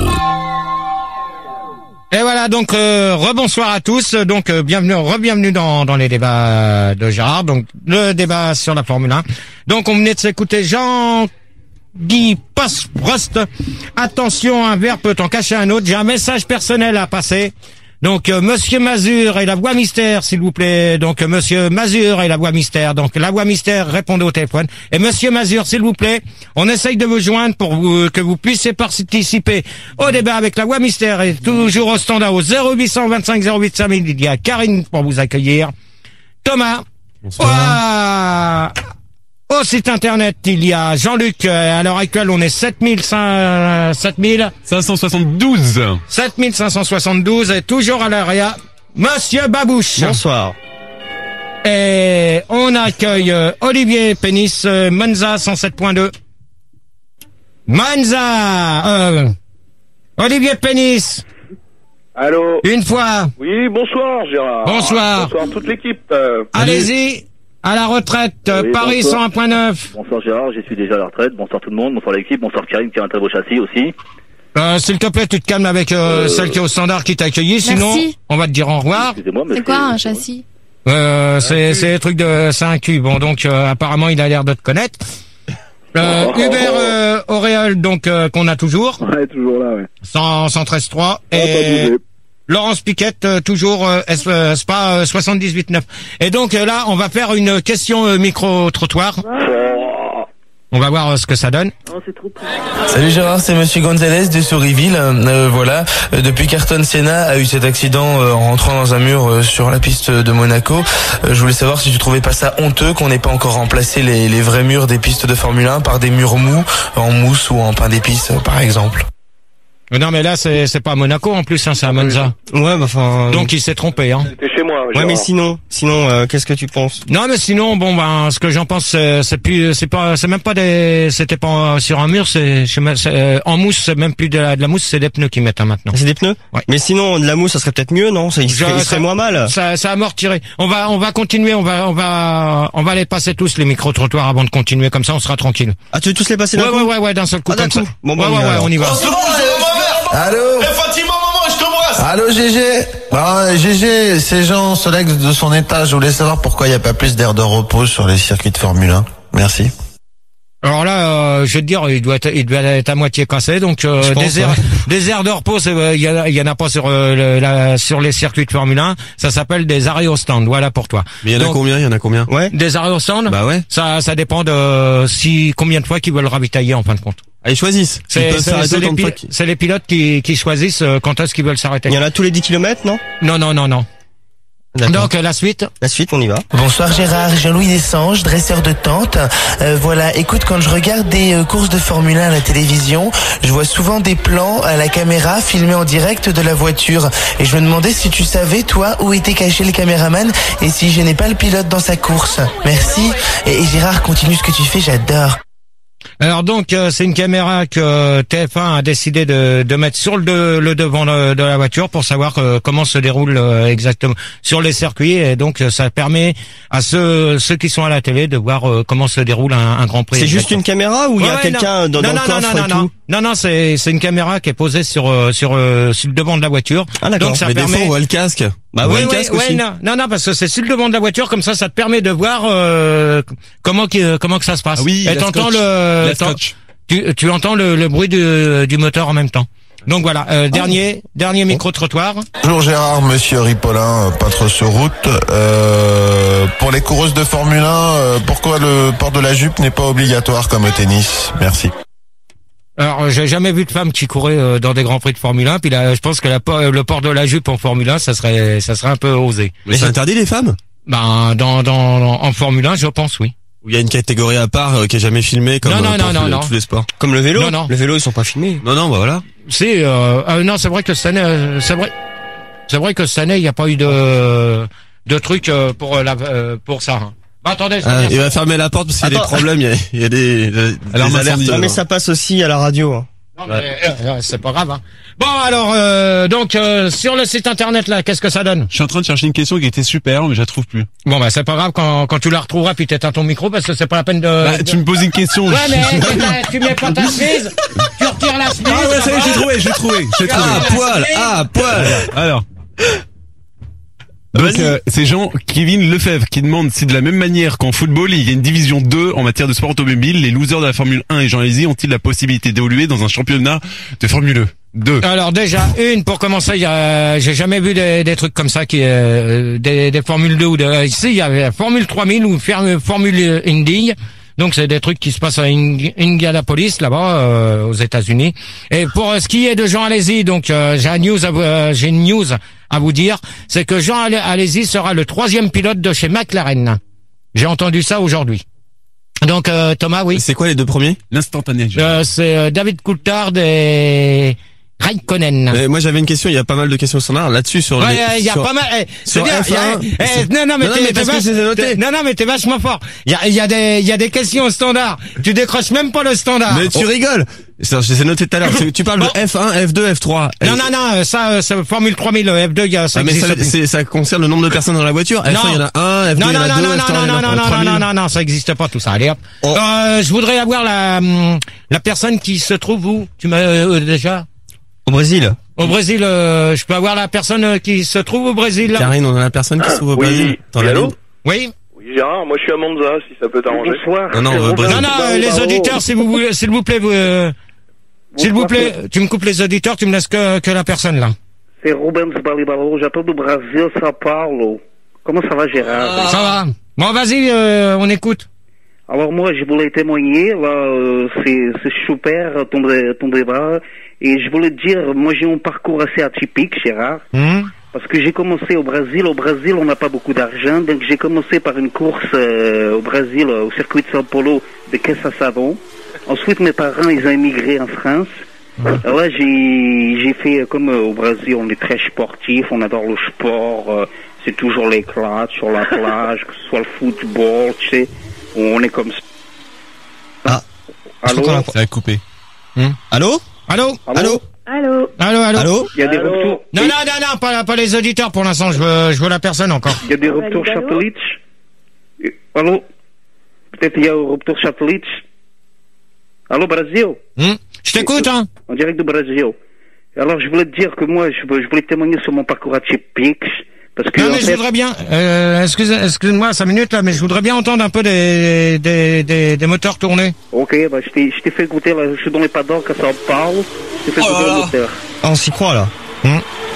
[SPEAKER 2] Et voilà, donc euh, rebonsoir à tous. Donc euh, bienvenue, re-bienvenue dans dans les débats de Gérard. Donc le débat sur la Formule un. Donc on venait de s'écouter Jean-Guy Prost. Attention, un verre peut en cacher un autre. J'ai un message personnel à passer. Donc euh, Monsieur Mazur et la voix mystère, s'il vous plaît. Donc euh, Monsieur Mazur et la voix mystère. Donc la voix mystère, répondez au téléphone. Et Monsieur Mazur, s'il vous plaît, on essaye de vous joindre pour vous, que vous puissiez participer au débat avec la voix mystère. Et toujours au standard au zéro huit cent vingt-cinq zéro huit cinq mille. Il y a Karine pour vous accueillir. Thomas. Bonsoir. Au site internet, il y a Jean-Luc. À l'heure actuelle, on est sept mille cinq cent soixante-douze. sept mille cinq cent soixante-douze. Et toujours à l'area, Monsieur Babouche.
[SPEAKER 3] Bonsoir.
[SPEAKER 2] Et on accueille euh, Olivier Pénis, euh, Monza cent sept point deux. Monza euh, Olivier Pénis.
[SPEAKER 8] Allô.
[SPEAKER 2] Une fois.
[SPEAKER 8] Oui, bonsoir Gérard.
[SPEAKER 2] Bonsoir.
[SPEAKER 8] Bonsoir toute l'équipe. Euh,
[SPEAKER 2] Allez-y. À la retraite,
[SPEAKER 7] Oui,
[SPEAKER 2] Paris
[SPEAKER 7] bonsoir.
[SPEAKER 2] cent un point neuf.
[SPEAKER 7] Bonsoir Gérard, je suis déjà à la retraite. Bonsoir tout le monde, bonsoir l'équipe, bonsoir Karine qui a un très beau châssis aussi.
[SPEAKER 2] Euh, s'il te plaît, tu te calmes avec euh,
[SPEAKER 7] Euh,
[SPEAKER 2] celle qui est au standard qui t'a accueilli, sinon
[SPEAKER 11] Merci.
[SPEAKER 2] on va te dire au revoir.
[SPEAKER 7] Excusez-moi, mais
[SPEAKER 11] C'est quoi un châssis?
[SPEAKER 2] Euh, c'est c'est des trucs de c'est un cul. Bon, donc euh, apparemment il a l'air de te connaître. Euh,
[SPEAKER 7] Oh, oh,
[SPEAKER 2] Hubert
[SPEAKER 7] oh.
[SPEAKER 2] euh, Auréole, donc euh, qu'on a toujours,
[SPEAKER 6] Ouais, toujours là, ouais.
[SPEAKER 2] cent treize trois.
[SPEAKER 6] Ah, pas
[SPEAKER 2] Et
[SPEAKER 6] bougé.
[SPEAKER 2] Laurence Piquette, euh, toujours euh, S- euh, Spa euh, soixante-dix-huit neuf. Et donc euh, là, on va faire une question euh, micro-trottoir. On va voir euh, ce que ça donne.
[SPEAKER 5] Oh, c'est trop cool.
[SPEAKER 12] Salut Gérard, c'est Monsieur Gonzalez de Souriville. Euh, voilà, Euh, depuis qu'Ayrton Senna a eu cet accident euh, en rentrant dans un mur euh, sur la piste de Monaco, euh, je voulais savoir si tu trouvais pas ça honteux qu'on n'ait pas encore remplacé les, les vrais murs des pistes de Formule un par des murs mous, en mousse ou en pain d'épices, euh, par exemple.
[SPEAKER 2] Euh, Non, mais là, c'est c'est pas à Monaco en plus, hein, c'est à Monza.
[SPEAKER 3] Ouais, bah enfin.
[SPEAKER 2] Donc il s'est trompé, hein.
[SPEAKER 8] C'était chez moi.
[SPEAKER 3] Ouais,
[SPEAKER 8] Gérard.
[SPEAKER 3] mais sinon, sinon, euh, qu'est-ce que tu penses?
[SPEAKER 2] Non, mais sinon, bon, ben, ce que j'en pense, c'est c'est plus, c'est pas, c'est même pas des, c'était pas sur un mur, c'est, je sais même- c'est, euh, en mousse, c'est même plus de la, de la mousse, c'est des pneus qu'ils mettent hein, maintenant.
[SPEAKER 3] C'est des pneus?
[SPEAKER 2] Ouais.
[SPEAKER 3] Mais sinon, de la mousse, ça serait peut-être mieux, non? Ça, il serait,
[SPEAKER 2] Je-
[SPEAKER 3] il serait
[SPEAKER 2] ça-
[SPEAKER 3] moins mal.
[SPEAKER 2] Ça, ça amortirait. On va, on va continuer, on va, on va, on va les passer tous les micro-trottoirs avant de continuer, comme ça, on sera tranquille.
[SPEAKER 3] Ah, tu veux tous les passer d'un
[SPEAKER 2] Ouais,
[SPEAKER 3] coup?
[SPEAKER 2] ouais, ouais, ouais, d'un seul coup,
[SPEAKER 3] Ah, d'un
[SPEAKER 2] comme
[SPEAKER 3] coup.
[SPEAKER 2] ça.
[SPEAKER 3] Bon, bah,
[SPEAKER 2] ouais,
[SPEAKER 3] on y
[SPEAKER 2] ouais,
[SPEAKER 3] va,
[SPEAKER 2] ouais,
[SPEAKER 3] alors.
[SPEAKER 2] on y va.
[SPEAKER 10] Allô
[SPEAKER 13] Fatima, maman, je t'embrasse.
[SPEAKER 10] Allô G G.
[SPEAKER 13] Ah, G G, c'est Jean Solex de son étage. Je voulais savoir pourquoi il n'y a pas plus d'air de repos sur les circuits de Formule un. Merci.
[SPEAKER 2] Alors là, euh, je vais te dire, il doit être, il doit être à moitié cassé, donc euh,
[SPEAKER 3] Je pense,
[SPEAKER 2] des, aires,
[SPEAKER 3] ouais.
[SPEAKER 2] des aires de repos, c'est, euh, il y, a- il y en a pas sur euh, le- la, sur les circuits de Formule un. Ça s'appelle des arrêts au stand. Voilà pour toi.
[SPEAKER 4] Mais il y en a
[SPEAKER 2] Donc,
[SPEAKER 4] combien? Il y en a combien?
[SPEAKER 3] Ouais.
[SPEAKER 2] Des arrêts au stand.
[SPEAKER 4] Bah ouais.
[SPEAKER 2] Ça, ça dépend de si combien de fois qu'ils veulent ravitailler en fin de compte.
[SPEAKER 4] Ah, ils choisissent. Ils
[SPEAKER 2] C'est
[SPEAKER 4] peuvent
[SPEAKER 2] c'est-
[SPEAKER 4] s'arrêter
[SPEAKER 2] c'est les,
[SPEAKER 4] autant de fois
[SPEAKER 2] pi-
[SPEAKER 4] qu'ils-
[SPEAKER 2] c'est les pilotes qui, qui choisissent euh, quand est-ce qu'ils veulent s'arrêter.
[SPEAKER 3] Il y en a tous les dix kilomètres, non?
[SPEAKER 2] Non, non, non, non.
[SPEAKER 3] D'accord.
[SPEAKER 2] Donc euh, la suite.
[SPEAKER 3] La suite, on y va.
[SPEAKER 12] Bonsoir Gérard, Jean-Louis Dessanges, dresseur de tente. Euh, voilà, écoute, quand je regarde des euh, courses de Formule un à la télévision, je vois souvent des plans à la caméra filmés en direct de la voiture. Et je me demandais si tu savais, toi, où était caché le caméraman et si je n'ai pas le pilote dans sa course. Merci. Et, et Gérard, continue ce que tu fais, j'adore.
[SPEAKER 2] Alors donc euh, c'est une caméra que T F un a décidé de, de mettre sur le, de- le devant de, de la voiture pour savoir euh, comment se déroule euh, exactement sur les circuits et donc euh, ça permet à ceux ceux qui sont à la télé de voir euh, comment se déroule un, un Grand Prix.
[SPEAKER 3] C'est juste
[SPEAKER 2] exactement.
[SPEAKER 3] une caméra ou il y a
[SPEAKER 2] Ouais, ouais,
[SPEAKER 3] quelqu'un
[SPEAKER 2] non.
[SPEAKER 3] dans, dans
[SPEAKER 2] non,
[SPEAKER 3] le
[SPEAKER 2] non,
[SPEAKER 3] coffre
[SPEAKER 2] non,
[SPEAKER 3] et
[SPEAKER 2] non, non,
[SPEAKER 3] tout?
[SPEAKER 2] non, non, c'est c'est une caméra qui est posée sur euh, sur euh, sur le devant de la voiture.
[SPEAKER 3] Ah, d'accord.
[SPEAKER 2] Donc ça
[SPEAKER 4] Mais des fois,
[SPEAKER 2] permet.
[SPEAKER 4] on voit le casque.
[SPEAKER 3] Bah
[SPEAKER 2] oui,
[SPEAKER 3] ouais,
[SPEAKER 2] oui,
[SPEAKER 3] le casque
[SPEAKER 2] ouais,
[SPEAKER 3] aussi.
[SPEAKER 2] non, non, non, parce que c'est sur le devant de la voiture, comme ça, ça te permet de voir euh, comment qui- comment que ça se passe.
[SPEAKER 1] Ah oui,
[SPEAKER 2] et
[SPEAKER 1] la
[SPEAKER 2] t'entends
[SPEAKER 1] scotch.
[SPEAKER 2] le,
[SPEAKER 1] La
[SPEAKER 2] t'en-
[SPEAKER 1] scotch.
[SPEAKER 2] tu, tu entends le, le bruit du, du moteur en même temps. Donc voilà, euh, dernier dernier micro trottoir.
[SPEAKER 13] Bonjour Gérard, monsieur Ripollin, euh, peintre sur route. Euh, pour les coureuses de Formule un, euh, pourquoi le port de la jupe n'est pas obligatoire comme au tennis? Merci.
[SPEAKER 2] Alors, j'ai jamais vu de femme qui courait euh, dans des grands prix de Formule un. Puis là, je pense que la, po- le port de la jupe en Formule un, ça serait ça serait un peu osé.
[SPEAKER 4] Mais c'est interdit les femmes?
[SPEAKER 2] Ben dans dans dans- en Formule un, je pense oui.
[SPEAKER 4] Ou il y a une catégorie à part euh, qui est jamais filmée comme
[SPEAKER 2] Non, non,
[SPEAKER 4] euh, pour
[SPEAKER 2] non,
[SPEAKER 4] tous,
[SPEAKER 2] non,
[SPEAKER 4] tous
[SPEAKER 2] non.
[SPEAKER 4] les sports.
[SPEAKER 3] Comme le vélo?
[SPEAKER 2] Non, non.
[SPEAKER 3] Le vélo, ils sont pas filmés.
[SPEAKER 4] Non, non, bah voilà.
[SPEAKER 2] C'est euh, euh, non, c'est vrai que cette année, euh, c'est vrai, c'est vrai que cette année, il n'y a pas eu de de truc euh, pour euh, la euh, pour ça. Hein. Bah, attendez, je
[SPEAKER 4] Ah,
[SPEAKER 2] reviens.
[SPEAKER 4] il va fermer la porte parce qu'il y a des
[SPEAKER 3] Attends.
[SPEAKER 4] problèmes, il y a, il y a des, des
[SPEAKER 1] Alors,
[SPEAKER 4] alertes.
[SPEAKER 1] incendie.
[SPEAKER 3] Non, mais
[SPEAKER 4] euh,
[SPEAKER 3] ça passe aussi à la radio. hein.
[SPEAKER 2] Non, mais, euh, c'est pas grave. Hein. Bon, alors, euh, donc, euh, sur le site internet, là, qu'est-ce que ça donne?
[SPEAKER 1] Je suis en train de chercher une question qui était super, mais je la trouve plus.
[SPEAKER 2] Bon, bah, c'est pas grave quand, quand tu la retrouveras, puis t'éteins ton micro, parce que c'est pas la peine de...
[SPEAKER 1] Bah,
[SPEAKER 2] de...
[SPEAKER 1] tu me poses une question.
[SPEAKER 2] Ouais, mais tu mets pas ta chemise, tu retires la chemise...
[SPEAKER 1] Ah ouais, ça y est, j'ai trouvé, j'ai trouvé, j'ai trouvé.
[SPEAKER 4] Ah, poil, ah, poil.
[SPEAKER 1] Alors... Donc euh, c'est Jean-Kévin Lefebvre qui demande si de la même manière qu'en football il y a une division deux en matière de sport automobile, les losers de la Formule un et Jean Alesi ont-ils la possibilité d'évoluer dans un championnat de Formule deux?
[SPEAKER 2] Alors déjà, une, pour commencer, il y a, j'ai jamais vu des, des trucs comme ça, qui, euh, des, des Formule deux ou de, ici il y a la Formule trois mille ou Formule Indy. Donc c'est des trucs qui se passent à Indianapolis là-bas euh, aux États-Unis. Et pour euh, ce qui est de Jean Alesi, donc euh, j'ai une news à vous, euh, j'ai une news à vous dire, c'est que Jean Alesi sera le troisième pilote de chez McLaren. J'ai entendu ça aujourd'hui. Donc euh, Thomas, oui.
[SPEAKER 4] C'est quoi les deux premiers?
[SPEAKER 1] L'instantané.
[SPEAKER 2] Euh, c'est euh, David Coulthard et Raikkonen.
[SPEAKER 4] Mais moi j'avais une question, il y a pas mal de questions standards là-dessus sur
[SPEAKER 2] ouais,
[SPEAKER 4] les,
[SPEAKER 2] il y a
[SPEAKER 4] sur,
[SPEAKER 2] pas mal eh,
[SPEAKER 4] sur
[SPEAKER 2] dire,
[SPEAKER 4] F un.
[SPEAKER 2] Y a, eh, non non mais
[SPEAKER 4] non,
[SPEAKER 2] t'es,
[SPEAKER 4] mais
[SPEAKER 2] t'es
[SPEAKER 4] parce
[SPEAKER 2] vache,
[SPEAKER 4] que c'est noté.
[SPEAKER 2] Non non mais t'es vachement fort. Il y a il y a des il y a des questions au standard. Tu décroches même pas le standard.
[SPEAKER 4] Mais tu
[SPEAKER 2] oh.
[SPEAKER 4] rigoles. Ça, je les ai noté tout à l'heure. Tu parles bon. de F un, F deux, F trois.
[SPEAKER 2] Non non non, ça c'est Formule trois mille, F deux, il y a ça.
[SPEAKER 4] Ah, mais ça, c'est, ça concerne le nombre de personnes dans la voiture. F un, il y en a un, F deux, il y en a deux, F trois, il y en a trois.
[SPEAKER 2] Non non non non, ça existe pas tout ça. Allez hop. Oh. Euh, je voudrais avoir la la personne qui se trouve où? Tu m'as euh, déjà
[SPEAKER 3] Au Brésil.
[SPEAKER 2] Au Brésil, euh, je peux avoir la personne qui se trouve au Brésil là?
[SPEAKER 4] Karine, on a la personne qui se trouve au
[SPEAKER 8] oui.
[SPEAKER 4] Brésil.
[SPEAKER 8] Oui, allô?
[SPEAKER 2] Oui.
[SPEAKER 8] Oui, Gérard, moi je suis à Monza, si ça peut t'arranger.
[SPEAKER 5] Bonsoir.
[SPEAKER 4] Non, non, euh,
[SPEAKER 2] non, non, euh, les auditeurs, s'il vous voulez, s'il vous plaît, vous, euh, s'il vous plaît, tu me coupes les auditeurs, tu me laisses que, que la personne là.
[SPEAKER 5] C'est Rubens Balibalo, j'appelle du Brésil, Sao Paulo. Comment ça va, Gérard?
[SPEAKER 2] Ah. Ça va. Bon, vas-y, euh, on écoute.
[SPEAKER 5] Alors moi, je voulais témoigner, là, euh, c'est, c'est super ton, ton débat, et je voulais te dire, moi j'ai un parcours assez atypique, Gérard,
[SPEAKER 2] mmh.
[SPEAKER 5] parce que j'ai commencé au Brésil. Au Brésil, on n'a pas beaucoup d'argent, donc j'ai commencé par une course euh, au Brésil, au circuit de São Paulo, de caisse à savon. Ensuite, mes parents, ils ont émigré en France. Alors là, j'ai, j'ai fait, comme euh, au Brésil, on est très sportif, on adore le sport, euh, c'est toujours l'éclat sur la plage, que ce soit le football, tu sais. On est comme ça.
[SPEAKER 3] Ah.
[SPEAKER 5] Allô?
[SPEAKER 1] Ça a coupé.
[SPEAKER 2] Hum.
[SPEAKER 3] Allô?
[SPEAKER 2] Allô?
[SPEAKER 3] Allô?
[SPEAKER 5] Allô?
[SPEAKER 2] Allô, allô?
[SPEAKER 3] Allô?
[SPEAKER 5] Il y a des retours.
[SPEAKER 2] Non, non, non, non, pas, pas les auditeurs pour l'instant, je veux, je veux la personne encore.
[SPEAKER 5] Il y a des retours satellites. Allô? Peut-être il y a un retour satellite. Allô, Brésil?
[SPEAKER 2] Hum. Je t'écoute, hein?
[SPEAKER 5] En direct du Brésil. Alors, je voulais te dire que moi, je, je voulais témoigner sur mon parcours atypique. Parce que,
[SPEAKER 2] non, mais je
[SPEAKER 5] fait...
[SPEAKER 2] voudrais bien, euh, excuse, excuse-moi, cinq minutes, là, mais je voudrais bien entendre un peu des, des, des, des moteurs tournés.
[SPEAKER 5] Ok, bah, je t'ai, je t'ai fait écouter, là, je suis dans les paddocks à São Paulo, je t'ai fait
[SPEAKER 3] oh
[SPEAKER 5] écouter
[SPEAKER 3] là
[SPEAKER 5] le moteur.
[SPEAKER 3] Ah, on s'y croit, là.
[SPEAKER 2] Hum.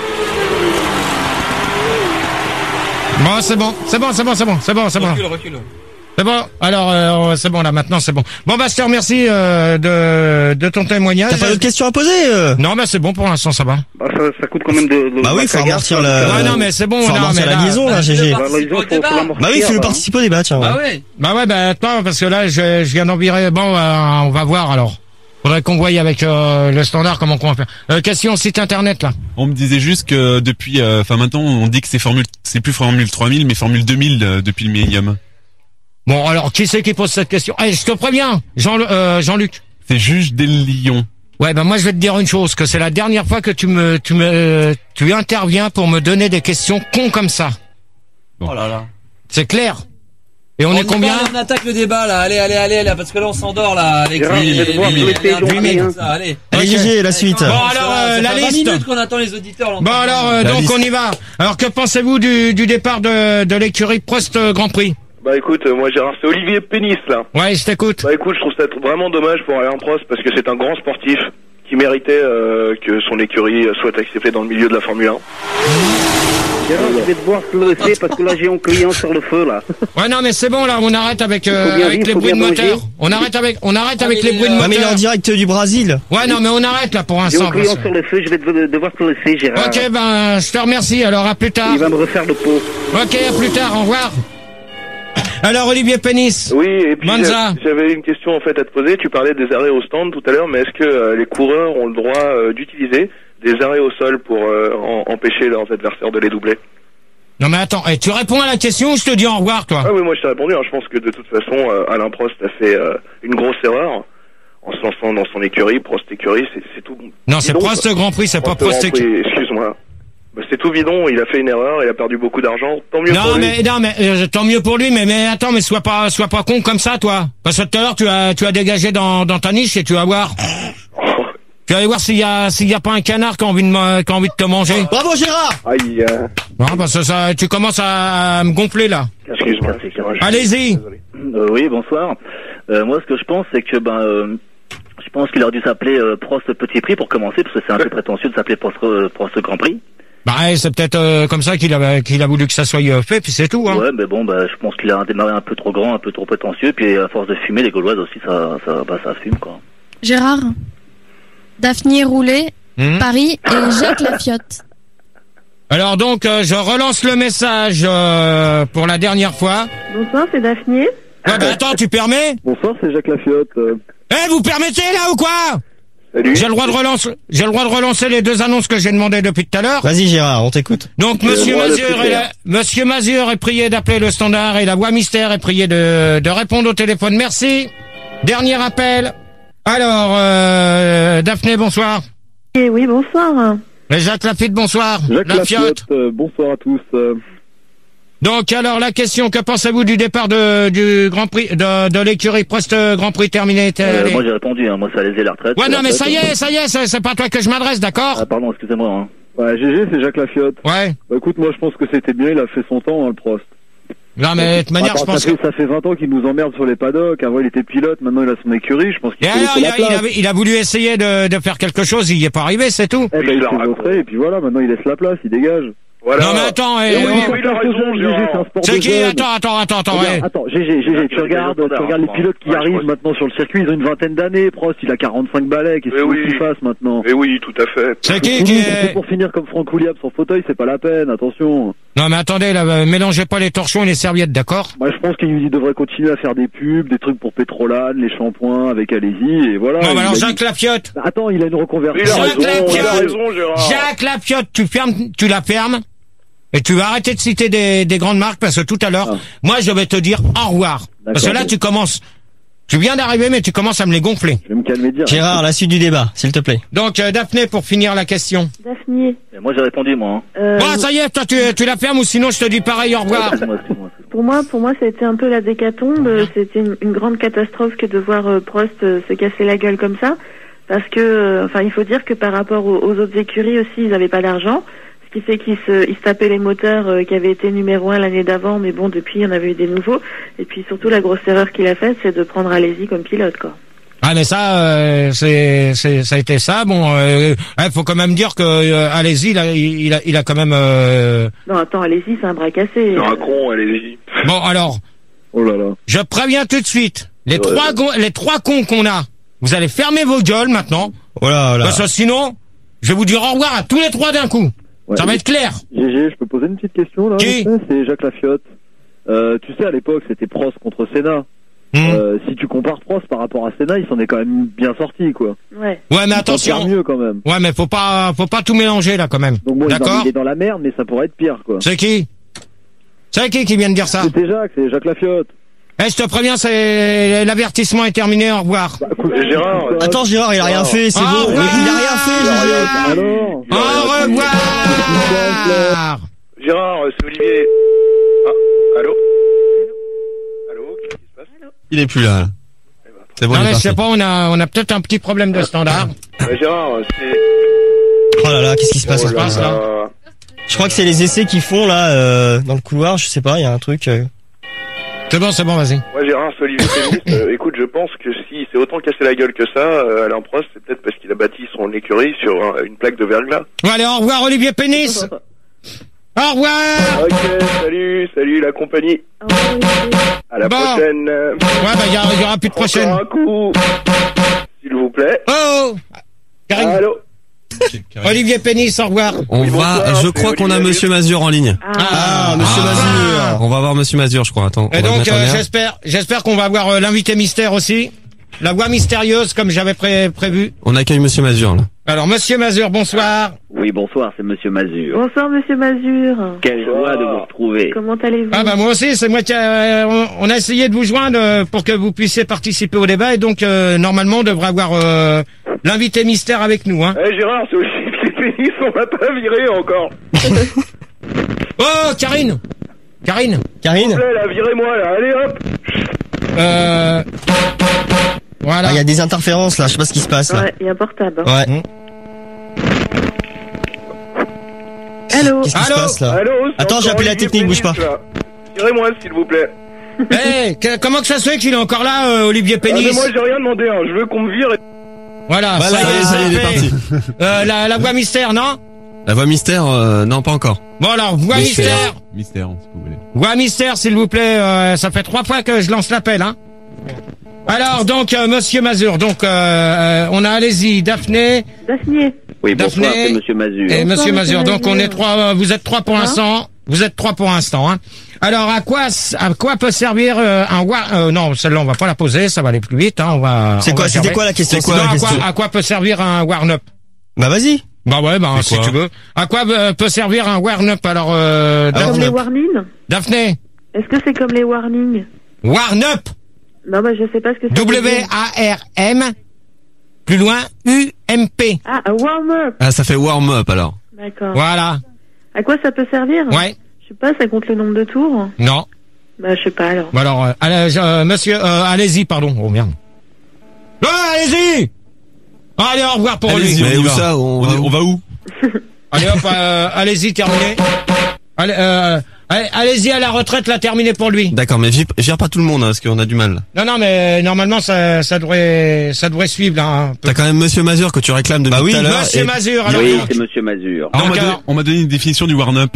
[SPEAKER 2] Bon, c'est bon, c'est bon, c'est bon, c'est bon, c'est bon, c'est bon.
[SPEAKER 3] Recule, recule.
[SPEAKER 2] C'est bon, alors, euh, c'est bon, là, maintenant, c'est bon. Bon, bah, je te remercie, euh, de, de ton témoignage.
[SPEAKER 3] T'as pas d'autres questions à poser, euh
[SPEAKER 2] Non, bah, c'est bon, pour l'instant, ça va.
[SPEAKER 5] Bah, ça, ça coûte quand même de, de
[SPEAKER 3] Bah oui, faut amortir le...
[SPEAKER 2] Ouais, non, mais c'est bon,
[SPEAKER 3] faut
[SPEAKER 2] non,
[SPEAKER 3] amortir
[SPEAKER 2] mais
[SPEAKER 3] la
[SPEAKER 2] là,
[SPEAKER 3] liaison, là,
[SPEAKER 2] bah,
[SPEAKER 3] G G.
[SPEAKER 5] Bah, la liaison, faut, faut l'amortir,
[SPEAKER 3] Bah oui, fais-le
[SPEAKER 5] hein.
[SPEAKER 3] participer au débat, tiens.
[SPEAKER 11] Bah ouais.
[SPEAKER 2] Bah ouais, bah, attends, parce que là, je, je viens d'en virer. Bon, euh, on va voir, alors. Faudrait qu'on voie avec, euh, le standard comment on va faire. Euh, question site internet, là.
[SPEAKER 1] On me disait juste que depuis, enfin euh, maintenant, on dit que c'est Formule, c'est plus Formule trois mille, mais Formule deux mille euh, depuis le millénium.
[SPEAKER 2] Bon, alors, qui c'est qui pose cette question? Eh, je te préviens, Jean, euh, Jean-Luc.
[SPEAKER 1] C'est Juge des Lions.
[SPEAKER 2] Ouais, ben moi je vais te dire une chose, que c'est la dernière fois que tu me, tu me, tu interviens pour me donner des questions cons comme ça.
[SPEAKER 11] Bon. Oh là là.
[SPEAKER 2] C'est clair. Et on, on est combien?
[SPEAKER 11] On attaque le débat là. Allez, allez, allez, là, parce que là on s'endort là avec
[SPEAKER 5] les
[SPEAKER 11] huit minutes. Allez.
[SPEAKER 3] Allez, G G, la suite.
[SPEAKER 2] Bon alors euh, la liste.
[SPEAKER 11] vingt minutes qu'on attend les auditeurs.
[SPEAKER 2] Bon alors euh, donc liste. On y va. Alors que pensez-vous du, du départ de, de l'écurie Prost Grand Prix?
[SPEAKER 8] Bah écoute, euh, moi Gérard, c'est Olivier Pénis là.
[SPEAKER 2] Ouais, je t'écoute.
[SPEAKER 8] Bah écoute, je trouve ça vraiment dommage pour Alain Prost parce que c'est un grand sportif qui méritait euh, que son écurie soit acceptée dans le milieu de la Formule un.
[SPEAKER 5] Gérard, je vais devoir te le laisser parce que là j'ai un client sur le feu là.
[SPEAKER 2] Ouais non mais c'est bon là, on arrête avec, euh, avec vivre, les bruits de moteur. On arrête avec, on arrête avec les bruits de moteur.
[SPEAKER 3] Ouais mais il est en direct du Brésil.
[SPEAKER 2] Ouais non mais on arrête là pour
[SPEAKER 5] J'ai
[SPEAKER 2] l'instant.
[SPEAKER 5] un client sur le feu, je vais te, devoir te laisser Gérard.
[SPEAKER 2] Ok ben je te remercie, alors à plus tard.
[SPEAKER 5] Il va me refaire le pot.
[SPEAKER 2] Ok à plus tard, au revoir. Alors Olivier Pénis.
[SPEAKER 8] Oui, et puis
[SPEAKER 2] Monza.
[SPEAKER 8] J'avais une question en fait à te poser. Tu parlais des arrêts au stand tout à l'heure, mais est-ce que euh, les coureurs ont le droit euh, d'utiliser des arrêts au sol pour euh, en, empêcher leurs adversaires de les doubler?
[SPEAKER 2] Non mais attends, hey, tu réponds à la question ou je te dis au revoir toi?
[SPEAKER 8] Ah oui, moi je t'ai répondu. Hein. Je pense que de toute façon, euh, Alain Prost a fait euh, une grosse erreur en se lançant dans son écurie, Prost écurie, c'est, c'est tout.
[SPEAKER 2] Non, c'est
[SPEAKER 8] bidon,
[SPEAKER 2] Prost
[SPEAKER 8] quoi.
[SPEAKER 2] Grand Prix, c'est pas
[SPEAKER 8] Prost
[SPEAKER 2] Prost
[SPEAKER 8] Grand
[SPEAKER 2] écurie.
[SPEAKER 8] Prix, excuse-moi. Bah, c'est tout bidon, il a fait une erreur, il a perdu beaucoup d'argent, tant mieux
[SPEAKER 2] Non
[SPEAKER 8] pour lui.
[SPEAKER 2] mais non mais euh, tant mieux pour lui, mais mais attends, mais sois pas sois pas con comme ça, toi. Parce que tout à l'heure tu as tu as dégagé dans dans ta niche et tu vas voir. Tu vas aller voir s'il y a s'il y a pas un canard qui a envie de me- qui a envie de te manger.
[SPEAKER 3] Bravo Gérard.
[SPEAKER 8] Aïe, euh,
[SPEAKER 2] Non, parce que ça, tu commences à, à me gonfler là.
[SPEAKER 8] excuse-moi.
[SPEAKER 2] Allez-y.
[SPEAKER 9] Euh, oui, bonsoir. Euh, moi, ce que je pense, c'est que ben, euh, je pense qu'il aurait dû s'appeler euh, Prost Petit Prix pour commencer, parce que c'est un peu prétentieux de s'appeler Prost, euh, Prost Grand Prix.
[SPEAKER 2] Bah ouais, c'est peut-être euh, comme ça qu'il a qu'il a voulu que ça soit euh, fait, puis c'est tout. Hein.
[SPEAKER 9] Ouais, mais bon, bah, je pense qu'il a démarré un peu trop grand, un peu trop prétentieux, puis à force de fumer, les Gauloises aussi, ça, ça, bah, ça fume, quoi.
[SPEAKER 14] Gérard, Daphné Roulet,
[SPEAKER 2] Hmm.
[SPEAKER 14] Paris et Jacques Lafiotte.
[SPEAKER 2] Alors donc, euh, je relance le message euh, pour la dernière fois.
[SPEAKER 15] Bonsoir, c'est Daphné.
[SPEAKER 2] Ouais, bah attends, tu permets?
[SPEAKER 6] Bonsoir, c'est Jacques Lafiotte. Euh,
[SPEAKER 2] Eh, vous permettez là ou quoi?
[SPEAKER 6] Salut.
[SPEAKER 2] J'ai le droit de relancer, j'ai le droit de relancer les deux annonces que j'ai demandées depuis tout à l'heure.
[SPEAKER 3] Vas-y Gérard, on t'écoute.
[SPEAKER 2] Donc
[SPEAKER 6] J'ai
[SPEAKER 2] Monsieur
[SPEAKER 6] le droit de
[SPEAKER 2] Mazur,
[SPEAKER 6] tout
[SPEAKER 2] est
[SPEAKER 6] faire.
[SPEAKER 2] là- Monsieur Mazur est prié d'appeler le standard et la voix mystère est priée de, de répondre au téléphone. Merci. Dernier appel. Alors, euh, Daphné, bonsoir.
[SPEAKER 15] Et oui, bonsoir.
[SPEAKER 2] Et Jacques Lafiotte, bonsoir.
[SPEAKER 6] Jacques
[SPEAKER 2] Lafiotte.
[SPEAKER 6] Lafiotte, euh, bonsoir à tous. euh,
[SPEAKER 2] Donc alors la question, que pensez-vous du départ de du Grand Prix de, de l'écurie Prost Grand Prix terminé?
[SPEAKER 9] Euh,
[SPEAKER 2] Allez.
[SPEAKER 9] moi, j'ai répondu, hein. Moi, c'est Alési la retraite.
[SPEAKER 2] Ouais
[SPEAKER 9] c'est
[SPEAKER 2] non
[SPEAKER 9] la
[SPEAKER 2] mais
[SPEAKER 9] retraite,
[SPEAKER 2] ça y
[SPEAKER 9] hein.
[SPEAKER 2] est, ça y est, c'est c'est pas à toi que je m'adresse, d'accord?
[SPEAKER 9] Ah, pardon, excusez-moi, hein.
[SPEAKER 6] Ouais, G G, c'est Jacques Lafiotte.
[SPEAKER 2] Ouais.
[SPEAKER 6] Bah écoute, moi je pense que c'était bien, il a fait son temps, hein, le Prost.
[SPEAKER 2] Non mais de toute manière,
[SPEAKER 6] Attends,
[SPEAKER 2] je pense
[SPEAKER 6] ça, fait,
[SPEAKER 2] que...
[SPEAKER 6] ça fait vingt ans qu'il nous emmerde sur les paddocks. Avant, il était pilote, maintenant il a son écurie. Je pense qu'il
[SPEAKER 2] Et
[SPEAKER 6] faut
[SPEAKER 2] alors,
[SPEAKER 6] laisser
[SPEAKER 2] il
[SPEAKER 6] la
[SPEAKER 2] a, il,
[SPEAKER 6] place.
[SPEAKER 2] a, il a voulu essayer de, de faire quelque chose, il y est pas arrivé, c'est tout.
[SPEAKER 6] Eh ben, il s'est vautré, et puis voilà, maintenant il laisse la place, il dégage.
[SPEAKER 8] Voilà.
[SPEAKER 2] Non mais attends, eh,
[SPEAKER 6] Et oui,
[SPEAKER 2] oh.
[SPEAKER 6] oui, il a raison, G G, c'est un sport
[SPEAKER 2] C'est
[SPEAKER 6] de
[SPEAKER 2] qui?
[SPEAKER 6] jeunes.
[SPEAKER 2] Attends, attends, attends, attends,
[SPEAKER 6] Regarde,
[SPEAKER 2] ouais.
[SPEAKER 6] attends, G G, G G, tu regardes, tu regardes les pilotes qui arrivent maintenant sur le circuit, ils ont une vingtaine d'années, Prost, il a quarante-cinq balais, qu'est-ce
[SPEAKER 8] Mais
[SPEAKER 6] qu'il
[SPEAKER 8] oui.
[SPEAKER 6] faut qu'il fasse maintenant?
[SPEAKER 8] Mais oui, tout à fait.
[SPEAKER 2] C'est qui
[SPEAKER 6] Pour
[SPEAKER 2] qui
[SPEAKER 6] finir-
[SPEAKER 2] est...
[SPEAKER 6] Pour finir comme Franck Williams en fauteuil, c'est pas la peine, attention.
[SPEAKER 2] Non mais attendez, là, euh, mélangez pas les torchons et les serviettes, d'accord?
[SPEAKER 6] Moi, je pense qu'il devrait continuer à faire des pubs, des trucs pour Pétrolane, les shampoings avec Alési, et voilà.
[SPEAKER 2] Non mais
[SPEAKER 6] Il
[SPEAKER 2] alors
[SPEAKER 6] a
[SPEAKER 2] Jacques
[SPEAKER 6] dit-
[SPEAKER 2] Lafiotte.
[SPEAKER 6] Bah, attends, il a une reconversion.
[SPEAKER 8] Il a
[SPEAKER 2] Jacques
[SPEAKER 8] raison, il a
[SPEAKER 2] Lafiotte.
[SPEAKER 8] raison, Gérard.
[SPEAKER 2] Jacques Lafiotte, tu fermes, tu la fermes. Et tu vas arrêter de citer des, des grandes marques parce que tout à l'heure,
[SPEAKER 6] Ah.
[SPEAKER 2] moi je vais te dire au revoir. Parce que là
[SPEAKER 6] ok.
[SPEAKER 2] tu commences, tu viens d'arriver mais tu commences à me les gonfler.
[SPEAKER 6] Je vais me calmer dire.
[SPEAKER 3] Gérard, la suite du débat, s'il te plaît.
[SPEAKER 2] Donc euh, Daphné, pour finir la question.
[SPEAKER 15] Daphné.
[SPEAKER 9] Et moi, j'ai répondu, moi, hein.
[SPEAKER 15] euh,
[SPEAKER 2] Bon ça y est, toi tu, tu la fermes ou sinon je te dis pareil au revoir.
[SPEAKER 9] Excuse-moi, excuse-moi.
[SPEAKER 15] pour moi, pour moi, ça a été un peu la décatombe. Euh, C'était une, une grande catastrophe que de voir euh, Prost euh, se casser la gueule comme ça. Parce que, euh, enfin, il faut dire que par rapport aux, aux autres écuries aussi, ils n'avaient pas d'argent. Ce qui fait qu'ils se, ils se tapaient les moteurs euh, qui avaient été numéro un l'année d'avant, mais bon, depuis, il y en avait eu des nouveaux. Et puis surtout, la grosse erreur qu'il a faite, c'est de prendre Alési comme pilote, quoi.
[SPEAKER 2] Ah mais ça, euh, c'est, c'est, ça a été ça. Bon, il euh, faut quand même dire que euh, allez-y, il a, il a, il a quand même. Euh...
[SPEAKER 15] Non, attends, Alési, c'est un bras cassé.
[SPEAKER 8] C'est un con, allez-y.
[SPEAKER 2] Bon alors,
[SPEAKER 6] Oh là là.
[SPEAKER 2] je préviens tout de suite, les
[SPEAKER 8] Ouais.
[SPEAKER 2] trois, go- les trois cons qu'on a, vous allez fermer vos gueules maintenant.
[SPEAKER 3] Oh là là.
[SPEAKER 2] Parce que sinon, je vais vous dire au revoir à tous les trois d'un coup.
[SPEAKER 6] Ouais.
[SPEAKER 2] Ça va être clair.
[SPEAKER 6] G G, je peux poser une petite question là?
[SPEAKER 2] Qui?
[SPEAKER 6] vite fait C'est Jacques Lafiotte. Euh, tu sais, à l'époque, c'était Prost contre Senna.
[SPEAKER 2] Hmm.
[SPEAKER 6] Euh, si tu compares Prost par rapport à Senna, il s'en est quand même bien sorti, quoi.
[SPEAKER 15] Ouais.
[SPEAKER 2] Ouais, mais
[SPEAKER 6] Il peut
[SPEAKER 2] attention.
[SPEAKER 6] faire mieux quand même.
[SPEAKER 2] Ouais, mais faut pas, faut pas tout mélanger là quand même.
[SPEAKER 6] Donc bon, il, est dans-
[SPEAKER 2] D'accord.
[SPEAKER 6] il est dans la merde, mais ça pourrait être pire, quoi.
[SPEAKER 2] C'est qui? C'est qui qui vient de dire ça?
[SPEAKER 6] C'était Jacques, c'est Jacques Lafiotte.
[SPEAKER 2] Eh, je te préviens, c'est l'avertissement est terminé. Au revoir.
[SPEAKER 6] Bah, écoute,
[SPEAKER 8] Et Gérard,
[SPEAKER 6] euh,
[SPEAKER 3] Attends Gérard, il a rien fait, c'est
[SPEAKER 2] Au
[SPEAKER 3] bon. Il
[SPEAKER 2] revoir.
[SPEAKER 3] a rien fait, Gérard.
[SPEAKER 6] Alors
[SPEAKER 2] Au revoir.
[SPEAKER 8] Gérard, euh, c'est Olivier. Ah, allô? Allô? Qu'est-ce qui se passe?
[SPEAKER 4] Il est plus là. là. C'est bon,
[SPEAKER 2] Non
[SPEAKER 4] il est
[SPEAKER 2] mais je sais
[SPEAKER 4] parti.
[SPEAKER 2] pas, on a, on a peut-être un petit problème de standard.
[SPEAKER 8] Euh, Gérard, c'est...
[SPEAKER 3] Oh là là, qu'est-ce qui se passe?
[SPEAKER 8] Oh là
[SPEAKER 2] passe, là
[SPEAKER 8] là.
[SPEAKER 3] Je crois que c'est les essais qu'ils font là euh, dans le couloir, je sais pas, il y a un truc. euh.
[SPEAKER 2] C'est bon, c'est bon, vas-y.
[SPEAKER 8] Moi, Gérard, c'est Olivier Pénis. Euh, écoute, je pense que si c'est autant cassé la gueule que ça, euh, Alain Prost, c'est peut-être parce qu'il a bâti son écurie sur un- une plaque de verglas.
[SPEAKER 2] Bon, allez, au revoir Olivier Pénis. Au revoir.
[SPEAKER 8] Ok, salut, salut la compagnie. À la
[SPEAKER 2] Bon.
[SPEAKER 8] prochaine.
[SPEAKER 2] Ouais, bah, il y, a- y aura plus de prochaine.
[SPEAKER 8] Encore un coup, s'il vous plaît.
[SPEAKER 2] Oh Karim.
[SPEAKER 8] Allô?
[SPEAKER 2] Olivier Pénis, au revoir.
[SPEAKER 4] On
[SPEAKER 8] Oui,
[SPEAKER 4] va,
[SPEAKER 8] bonsoir,
[SPEAKER 4] je
[SPEAKER 8] c'est
[SPEAKER 4] crois qu'on a
[SPEAKER 8] Olivier
[SPEAKER 4] Monsieur Mazur en ligne.
[SPEAKER 2] Ah,
[SPEAKER 3] Monsieur Mazur.
[SPEAKER 4] On va voir Monsieur Mazur, je crois. Attends. on
[SPEAKER 2] Et
[SPEAKER 4] va le
[SPEAKER 2] donc,
[SPEAKER 4] mettre en
[SPEAKER 2] euh,
[SPEAKER 4] l'air.
[SPEAKER 2] j'espère, j'espère qu'on va avoir euh, l'invité mystère aussi. La voix mystérieuse, comme j'avais pré- prévu.
[SPEAKER 4] On accueille Monsieur Mazur là.
[SPEAKER 2] Alors, Monsieur Mazur, bonsoir.
[SPEAKER 9] Oui, bonsoir, c'est Monsieur Mazur.
[SPEAKER 15] Bonsoir, Monsieur Mazur.
[SPEAKER 9] Quelle joie de vous retrouver.
[SPEAKER 15] Comment allez-vous?
[SPEAKER 2] Ah bah moi aussi, c'est moi qui a, on, on a essayé de vous joindre euh, pour que vous puissiez participer au débat et donc euh, normalement on devrait avoir euh, l'invité mystère avec nous. Hein.
[SPEAKER 8] Eh Gérard, c'est aussi pieds pénis, on m'a pas viré encore.
[SPEAKER 2] Oh, Karine Karine
[SPEAKER 3] Karine
[SPEAKER 8] S'il vous plaît, là, virez-moi, là, allez hop.
[SPEAKER 2] Euh... Voilà.
[SPEAKER 3] Il ah, y a des interférences là, je sais pas ce qui se passe là.
[SPEAKER 15] Ouais, il y a un portable.
[SPEAKER 3] Ouais.
[SPEAKER 2] Mmh.
[SPEAKER 15] Allô.
[SPEAKER 3] Qu'est-ce qui se passe là?
[SPEAKER 8] Allô,
[SPEAKER 3] Attends, j'ai appelé la technique, bouge pas.
[SPEAKER 8] Virez-moi, s'il vous plaît.
[SPEAKER 2] Eh, hey, comment que ça se fait qu'il est encore là, euh, Olivier Pénis?
[SPEAKER 8] Ah, mais moi, j'ai rien demandé, hein. Je veux qu'on me vire et...
[SPEAKER 2] Voilà,
[SPEAKER 4] Voilà,
[SPEAKER 2] ça y est,
[SPEAKER 4] ça y est, il est parti.
[SPEAKER 2] Euh, la, la voix mystère, non?
[SPEAKER 4] La voix mystère, euh, non, pas encore.
[SPEAKER 2] Bon alors, voix mystère.
[SPEAKER 1] Mystère, si vous voulez.
[SPEAKER 2] Voix mystère, s'il vous plaît. Euh, ça fait trois fois que je lance l'appel, hein. Alors, donc, euh, Monsieur Mazur, donc, euh, euh, on a, allez-y, Daphné.
[SPEAKER 15] Daphné.
[SPEAKER 9] Oui, bonsoir,
[SPEAKER 2] Daphné
[SPEAKER 9] c'est Monsieur Mazur.
[SPEAKER 2] Et Monsieur
[SPEAKER 15] Bonsoir,
[SPEAKER 2] Mazur.
[SPEAKER 15] Monsieur
[SPEAKER 2] Donc, on est trois, euh, vous êtes trois pour
[SPEAKER 15] Hein
[SPEAKER 2] l'instant. Vous êtes trois pour l'instant, hein. Alors, à quoi, à quoi peut servir euh, un war... Euh, non, celle-là, on va pas la poser, ça va aller plus vite, hein. On va.
[SPEAKER 3] C'est
[SPEAKER 2] on
[SPEAKER 3] quoi,
[SPEAKER 2] va
[SPEAKER 3] c'était
[SPEAKER 2] servir.
[SPEAKER 3] quoi la question?
[SPEAKER 2] Non,
[SPEAKER 3] C'est quoi la
[SPEAKER 2] à, quoi,
[SPEAKER 3] question?
[SPEAKER 2] à quoi peut servir un warn-up?
[SPEAKER 3] Bah vas-y.
[SPEAKER 2] Bah ouais, bah si tu veux. À quoi euh, peut servir un warn-up alors, euh,
[SPEAKER 15] Comme
[SPEAKER 2] Daphné?
[SPEAKER 15] les warnings.
[SPEAKER 2] Daphné.
[SPEAKER 15] Est-ce que c'est comme les warnings?
[SPEAKER 2] Warn-up.
[SPEAKER 15] Non, bah je sais pas ce que c'est.
[SPEAKER 2] W A R M. Plus loin, U M P.
[SPEAKER 15] Ah, un warm-up.
[SPEAKER 4] Ah, ça fait warm-up alors.
[SPEAKER 15] D'accord.
[SPEAKER 2] Voilà.
[SPEAKER 15] À quoi ça peut servir?
[SPEAKER 2] Ouais.
[SPEAKER 15] Je sais pas, ça compte le nombre de tours?
[SPEAKER 2] Non.
[SPEAKER 15] Bah je sais pas alors.
[SPEAKER 2] Bon alors, euh, allez, euh, monsieur, euh, allez-y, pardon. Oh merde. Oh, allez-y. Allez, au revoir pour
[SPEAKER 4] Allez-y,
[SPEAKER 2] lui.
[SPEAKER 4] mais où ça? On,
[SPEAKER 1] On,
[SPEAKER 4] va
[SPEAKER 1] est- on va où?
[SPEAKER 2] Allez hop, euh, allez-y, terminé. Allez, euh, allez, allez-y à la retraite, là, terminé pour lui.
[SPEAKER 4] D'accord, mais vire, vire pas tout le monde, hein, parce qu'on a du mal.
[SPEAKER 2] Non, non, mais normalement, ça, ça devrait, ça devrait suivre, là, un peu.
[SPEAKER 4] T'as quand même Monsieur Mazur que tu réclames depuis
[SPEAKER 3] Bah oui,
[SPEAKER 4] tout à l'heure.
[SPEAKER 2] Monsieur
[SPEAKER 4] et-
[SPEAKER 2] Mazur, alors.
[SPEAKER 9] Oui,
[SPEAKER 2] donc.
[SPEAKER 9] c'est Monsieur Mazur.
[SPEAKER 1] Ah, on m'a
[SPEAKER 2] Donc,
[SPEAKER 1] donné,
[SPEAKER 2] alors-
[SPEAKER 1] on m'a donné une définition du warm-up.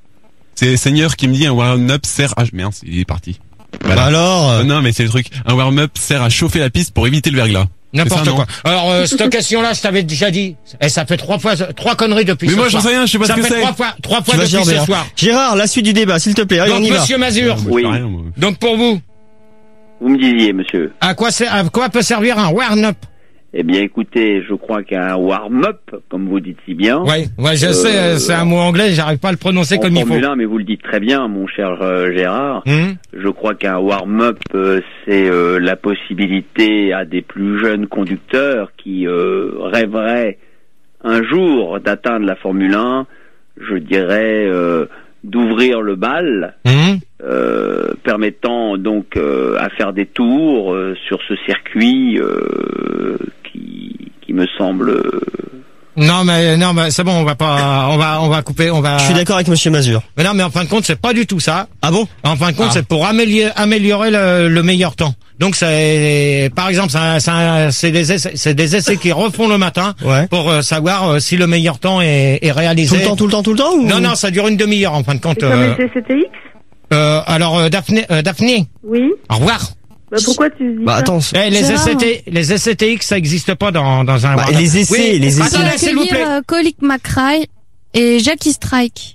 [SPEAKER 1] C'est Seigneur qui me dit un warm-up sert à... Merde, il est parti.
[SPEAKER 3] Bah alors.
[SPEAKER 1] Euh, non, mais c'est le truc. Un warm-up sert à chauffer la piste pour éviter le verglas.
[SPEAKER 2] N'importe
[SPEAKER 1] C'est ça, non
[SPEAKER 2] quoi. Alors, euh, cette question-là, je t'avais déjà dit. Et ça fait trois fois, trois conneries depuis
[SPEAKER 1] Mais
[SPEAKER 2] ce
[SPEAKER 1] moi, j'en
[SPEAKER 2] soir.
[SPEAKER 1] sais rien, je sais pas
[SPEAKER 2] ça
[SPEAKER 1] ce que
[SPEAKER 2] fait
[SPEAKER 1] c'est.
[SPEAKER 2] trois fois, trois fois
[SPEAKER 3] Tu vas
[SPEAKER 2] depuis
[SPEAKER 3] gerber,
[SPEAKER 2] ce
[SPEAKER 3] hein.
[SPEAKER 2] soir.
[SPEAKER 3] Gérard, la suite du débat, s'il te plaît. Allez,
[SPEAKER 2] Donc,
[SPEAKER 3] on y va.
[SPEAKER 2] Monsieur Mazur.
[SPEAKER 1] Moi, je
[SPEAKER 9] Oui.
[SPEAKER 1] fais rien, moi.
[SPEAKER 2] Donc, pour vous,
[SPEAKER 9] Vous me disiez, monsieur.
[SPEAKER 2] à quoi, c'est- à quoi peut servir un warm-up?
[SPEAKER 9] Eh bien, écoutez, je crois qu'un warm-up, comme vous dites si bien.
[SPEAKER 2] Ouais, ouais, je
[SPEAKER 9] Euh,
[SPEAKER 2] sais, c'est un mot anglais, j'arrive pas à le prononcer
[SPEAKER 9] en
[SPEAKER 2] comme il faut.
[SPEAKER 9] Formule un, mais vous le dites très bien, mon cher euh, Gérard.
[SPEAKER 2] Hum
[SPEAKER 9] Je crois qu'un warm-up, euh, c'est euh, la possibilité à des plus jeunes conducteurs qui euh, rêveraient un jour d'atteindre la Formule un, je dirais, euh, d'ouvrir le bal,
[SPEAKER 2] Hum
[SPEAKER 9] euh, permettant donc euh, à faire des tours euh, sur ce circuit euh, qui, qui me semble... euh,
[SPEAKER 2] Non, mais, non, mais c'est bon, on va pas, on va, on va couper, on va.
[SPEAKER 3] Je suis d'accord avec Monsieur Mazur.
[SPEAKER 2] Mais non, mais en fin de compte, c'est pas du tout ça.
[SPEAKER 3] Ah bon?
[SPEAKER 2] En fin de compte,
[SPEAKER 3] Ah.
[SPEAKER 2] c'est pour améliorer, améliorer le, le meilleur temps. Donc, c'est, par exemple, c'est, c'est, c'est des essais, c'est des essais qui refont le matin
[SPEAKER 3] Ouais.
[SPEAKER 2] pour euh, savoir euh, si le meilleur temps est, est réalisé.
[SPEAKER 3] Tout le temps, tout le temps, tout le temps ou...
[SPEAKER 2] Non, non, ça dure une demi-heure en fin de compte.
[SPEAKER 15] C'est comme
[SPEAKER 2] euh,
[SPEAKER 15] les C C T X?
[SPEAKER 2] euh, alors, euh, Daphné, euh, Daphné,
[SPEAKER 15] Oui.
[SPEAKER 2] au revoir.
[SPEAKER 15] Bah pourquoi tu dis
[SPEAKER 3] Bah
[SPEAKER 15] ça?
[SPEAKER 3] attends.
[SPEAKER 2] Eh, les
[SPEAKER 14] Gérard.
[SPEAKER 2] S C T, les S C T X, ça n'existe pas dans, dans un.
[SPEAKER 3] Bah,
[SPEAKER 2] warm-up.
[SPEAKER 3] les essais,
[SPEAKER 2] Oui,
[SPEAKER 3] les essais.
[SPEAKER 2] attendez, s'il vous plaît.
[SPEAKER 14] accueillir euh, Colic McRae et Jackie Strike.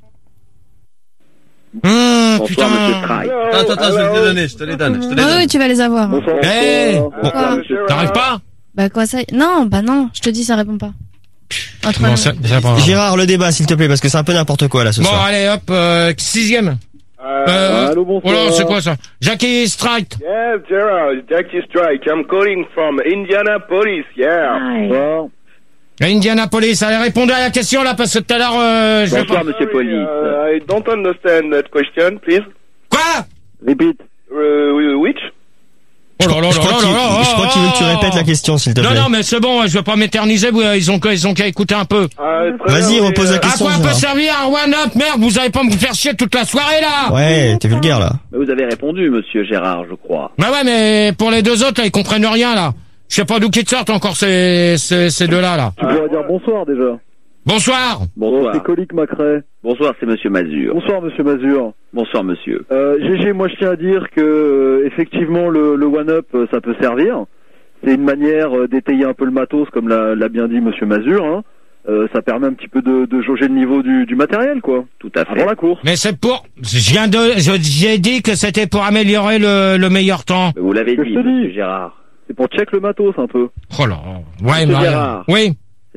[SPEAKER 2] Hum,
[SPEAKER 9] Bonsoir,
[SPEAKER 2] putain.
[SPEAKER 9] Monsieur Strike.
[SPEAKER 4] Attends, attends, je vais te les donner, je te les donne, je te les
[SPEAKER 14] Ah
[SPEAKER 4] donne.
[SPEAKER 14] oui, tu vas les avoir.
[SPEAKER 6] Bonsoir.
[SPEAKER 2] Eh,
[SPEAKER 9] Bonsoir, Monsieur
[SPEAKER 2] t'arrives pas?
[SPEAKER 14] Bah quoi ça? Non, bah non, je te dis, ça répond pas. Entre
[SPEAKER 2] Bon,
[SPEAKER 14] nous.
[SPEAKER 2] ça- ça va.
[SPEAKER 3] Gérard, le débat, s'il te plaît, parce que c'est un peu n'importe quoi là ce
[SPEAKER 2] Bon,
[SPEAKER 3] soir.
[SPEAKER 2] allez, hop, euh, sixième. Euh,
[SPEAKER 6] allô, bonsoir.
[SPEAKER 2] oh là, c'est quoi ça? Jackie Strike.
[SPEAKER 8] Yeah, Gerard, Jackie Strike. I'm calling from Indianapolis, yeah.
[SPEAKER 15] Hi.
[SPEAKER 6] Bonsoir.
[SPEAKER 2] Indianapolis, allez, répondez à la question là, parce que tout à l'heure, euh, je vais
[SPEAKER 9] Bonsoir,
[SPEAKER 2] pas.
[SPEAKER 9] Monsieur Police.
[SPEAKER 8] Uh, I don't understand that question, please.
[SPEAKER 2] Quoi?
[SPEAKER 6] Repeat.
[SPEAKER 8] Uh, which?
[SPEAKER 2] Oh là là
[SPEAKER 3] Je
[SPEAKER 2] là
[SPEAKER 3] crois
[SPEAKER 2] là
[SPEAKER 3] qu'il
[SPEAKER 2] là là
[SPEAKER 3] je crois qu'il veut que tu répètes la question, s'il te plaît.
[SPEAKER 2] Non, non, mais c'est bon, je vais pas m'éterniser, vous, ils ont, qu'à- ils ont qu'à écouter un peu.
[SPEAKER 8] Uh, très
[SPEAKER 3] Vas-y,
[SPEAKER 8] bien, mais,
[SPEAKER 3] repose la
[SPEAKER 8] euh,
[SPEAKER 2] À
[SPEAKER 3] question.
[SPEAKER 2] quoi peut
[SPEAKER 3] Gérard.
[SPEAKER 2] servir un one-up? Merde, vous allez pas me faire chier toute la soirée là!
[SPEAKER 3] Ouais, t'es vulgaire là.
[SPEAKER 9] Mais vous avez répondu, Monsieur Gérard, je crois.
[SPEAKER 2] Bah ouais, mais pour les deux autres, là, ils comprennent rien là. Je sais pas d'où qu'ils sortent encore ces, ces, ces deux-là là.
[SPEAKER 6] Tu pourrais dire bonsoir déjà.
[SPEAKER 2] Bonsoir!
[SPEAKER 9] Bonsoir.
[SPEAKER 6] C'est Colic McRae.
[SPEAKER 9] Bonsoir, c'est Monsieur Mazur.
[SPEAKER 6] Bonsoir Monsieur Mazur.
[SPEAKER 9] Bonsoir, Monsieur.
[SPEAKER 6] Euh, G G, moi je tiens à dire que euh, effectivement le, le one-up euh, ça peut servir. C'est une manière euh, d'étayer un peu le matos, comme l'a l'a bien dit Monsieur Mazur. Hein. Euh, ça permet un petit peu de, de jauger le niveau du, du matériel, quoi.
[SPEAKER 9] Tout à fait.
[SPEAKER 6] Avant la course.
[SPEAKER 2] Mais c'est pour, je viens de, je- j'ai dit que c'était pour améliorer le, le meilleur temps.
[SPEAKER 9] Vous l'avez
[SPEAKER 6] Que
[SPEAKER 9] dit,
[SPEAKER 6] je te dis.
[SPEAKER 9] Monsieur Gérard.
[SPEAKER 6] C'est pour check le matos un peu.
[SPEAKER 2] Oh là. Ouais,
[SPEAKER 9] Monsieur
[SPEAKER 2] mais-
[SPEAKER 9] Gérard.
[SPEAKER 2] Oui.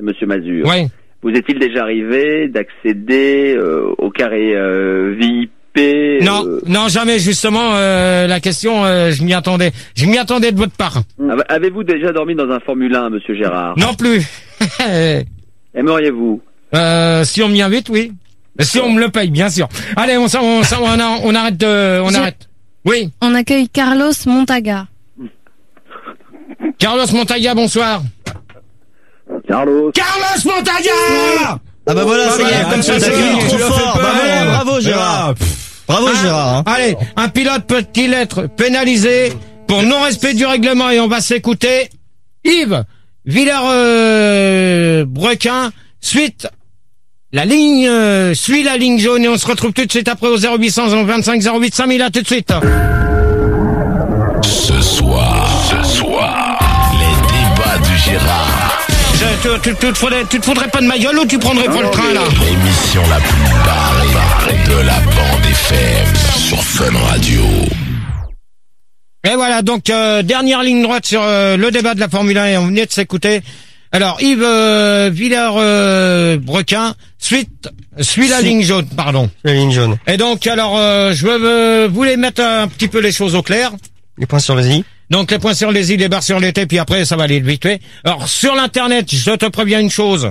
[SPEAKER 9] c'est Monsieur Mazur.
[SPEAKER 2] Oui.
[SPEAKER 9] Vous est-il déjà arrivé d'accéder euh, au carré euh, V I P euh...
[SPEAKER 2] Non, non, jamais. Justement, euh, la question, euh, je m'y attendais. Je m'y attendais de votre part.
[SPEAKER 9] Ave- Avez-vous déjà dormi dans un Formule un, Monsieur Gérard?
[SPEAKER 2] Non plus.
[SPEAKER 9] Aimeriez-vous?
[SPEAKER 2] euh, Si on m'y invite, oui. Si on me le paye, bien sûr. Allez, on, on, on, on, on arrête de, on
[SPEAKER 14] Je-
[SPEAKER 2] arrête. Oui.
[SPEAKER 14] On accueille Carlos Montaga.
[SPEAKER 2] Carlos Montaga, bonsoir.
[SPEAKER 6] Carlos.
[SPEAKER 2] Carlos Montaga.
[SPEAKER 3] Ah bah voilà, ça y est, comme ça,
[SPEAKER 2] ça
[SPEAKER 3] ça
[SPEAKER 2] y est,
[SPEAKER 3] trop
[SPEAKER 2] tu l'as
[SPEAKER 3] fort.
[SPEAKER 2] fait peur.
[SPEAKER 3] Bravo, bravo Gérard. Bravo
[SPEAKER 2] Un-
[SPEAKER 3] Gérard. hein.
[SPEAKER 2] Allez, un pilote peut-il être pénalisé pour non-respect du règlement? Et on va s'écouter Yves Villers-Brequin, suite la ligne, euh, suit la ligne jaune, et on se retrouve tout de suite après au zéro huit cent vingt-cinq zéro huit cinq mille. À tout de suite.
[SPEAKER 10] Ce soir, ce soir, les débats de Gérard.
[SPEAKER 2] Je- tu, tu, tu, te faudrais, tu te foudrais pas de ma gueule ou tu prendrais pas le train là?
[SPEAKER 10] L'émission la plus barrée de la bande F M sur Fun Radio.
[SPEAKER 2] Et voilà, donc euh, dernière ligne droite sur euh, le débat de la Formule un, et on venait de s'écouter. Alors Yves euh, Villers-Brequin, suite suit la
[SPEAKER 3] Si.
[SPEAKER 2] ligne jaune, pardon.
[SPEAKER 3] La ligne jaune.
[SPEAKER 2] Et donc alors euh, je veux, euh, voulais mettre un petit peu les choses au clair.
[SPEAKER 3] Les points sur les i.
[SPEAKER 2] Donc les points sur les i, les barres sur les t, puis après ça va aller vite fait. Alors sur l'internet, je te préviens une chose,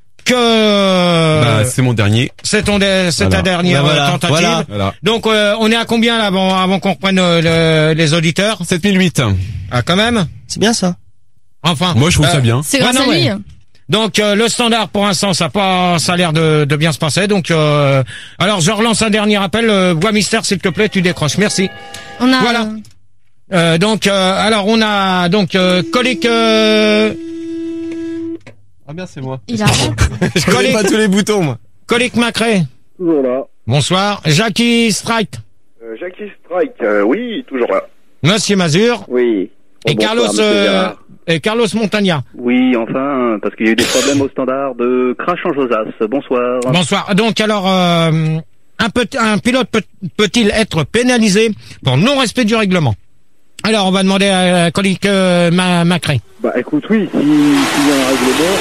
[SPEAKER 2] que
[SPEAKER 1] Bah, c'est mon dernier.
[SPEAKER 2] c'est ton dé- c'est
[SPEAKER 1] Voilà.
[SPEAKER 2] ta dernière
[SPEAKER 3] Bah, voilà.
[SPEAKER 2] euh, tentative.
[SPEAKER 3] Voilà.
[SPEAKER 1] Voilà.
[SPEAKER 2] Donc euh, on est à combien là avant avant qu'on reprenne euh, le- les auditeurs?
[SPEAKER 1] sept mille huit.
[SPEAKER 2] Ah quand même.
[SPEAKER 3] C'est bien ça.
[SPEAKER 2] Enfin.
[SPEAKER 1] Moi, je trouve
[SPEAKER 2] euh,
[SPEAKER 1] ça bien.
[SPEAKER 14] C'est
[SPEAKER 2] Ouais,
[SPEAKER 14] grâce
[SPEAKER 2] non,
[SPEAKER 14] à lui.
[SPEAKER 2] ouais. Donc euh, le standard pour l'instant ça a pas ça a l'air de, de bien se passer. Donc euh, alors je relance un dernier appel. Euh, voix mystère s'il te plaît, tu décroches. Merci.
[SPEAKER 14] On a.
[SPEAKER 2] Voilà. Euh, donc euh, alors on a donc euh, Colique euh,
[SPEAKER 1] Ah bien, c'est moi.
[SPEAKER 14] Il a.
[SPEAKER 3] Je connais pas tous les boutons moi.
[SPEAKER 2] Colique Macré.
[SPEAKER 6] Toujours là.
[SPEAKER 2] Bonsoir. Jackie Strike.
[SPEAKER 8] Euh, Jackie Strike, euh, oui, toujours là.
[SPEAKER 2] Monsieur Mazur.
[SPEAKER 9] Oui.
[SPEAKER 2] Et
[SPEAKER 9] Oh, bonsoir,
[SPEAKER 2] Carlos
[SPEAKER 9] Monsieur
[SPEAKER 2] euh,
[SPEAKER 9] Gérard.
[SPEAKER 2] et Carlos Montagna.
[SPEAKER 7] Oui, enfin, parce qu'il y a eu des problèmes au standard de crash en Josas. Bonsoir.
[SPEAKER 2] Bonsoir. Donc alors euh, un, petit, un pilote peut, peut-il être pénalisé pour non-respect du règlement? Alors on va demander à Colique euh, Ma- Macré.
[SPEAKER 6] Bah écoute, oui, si- s'il y a un règlement.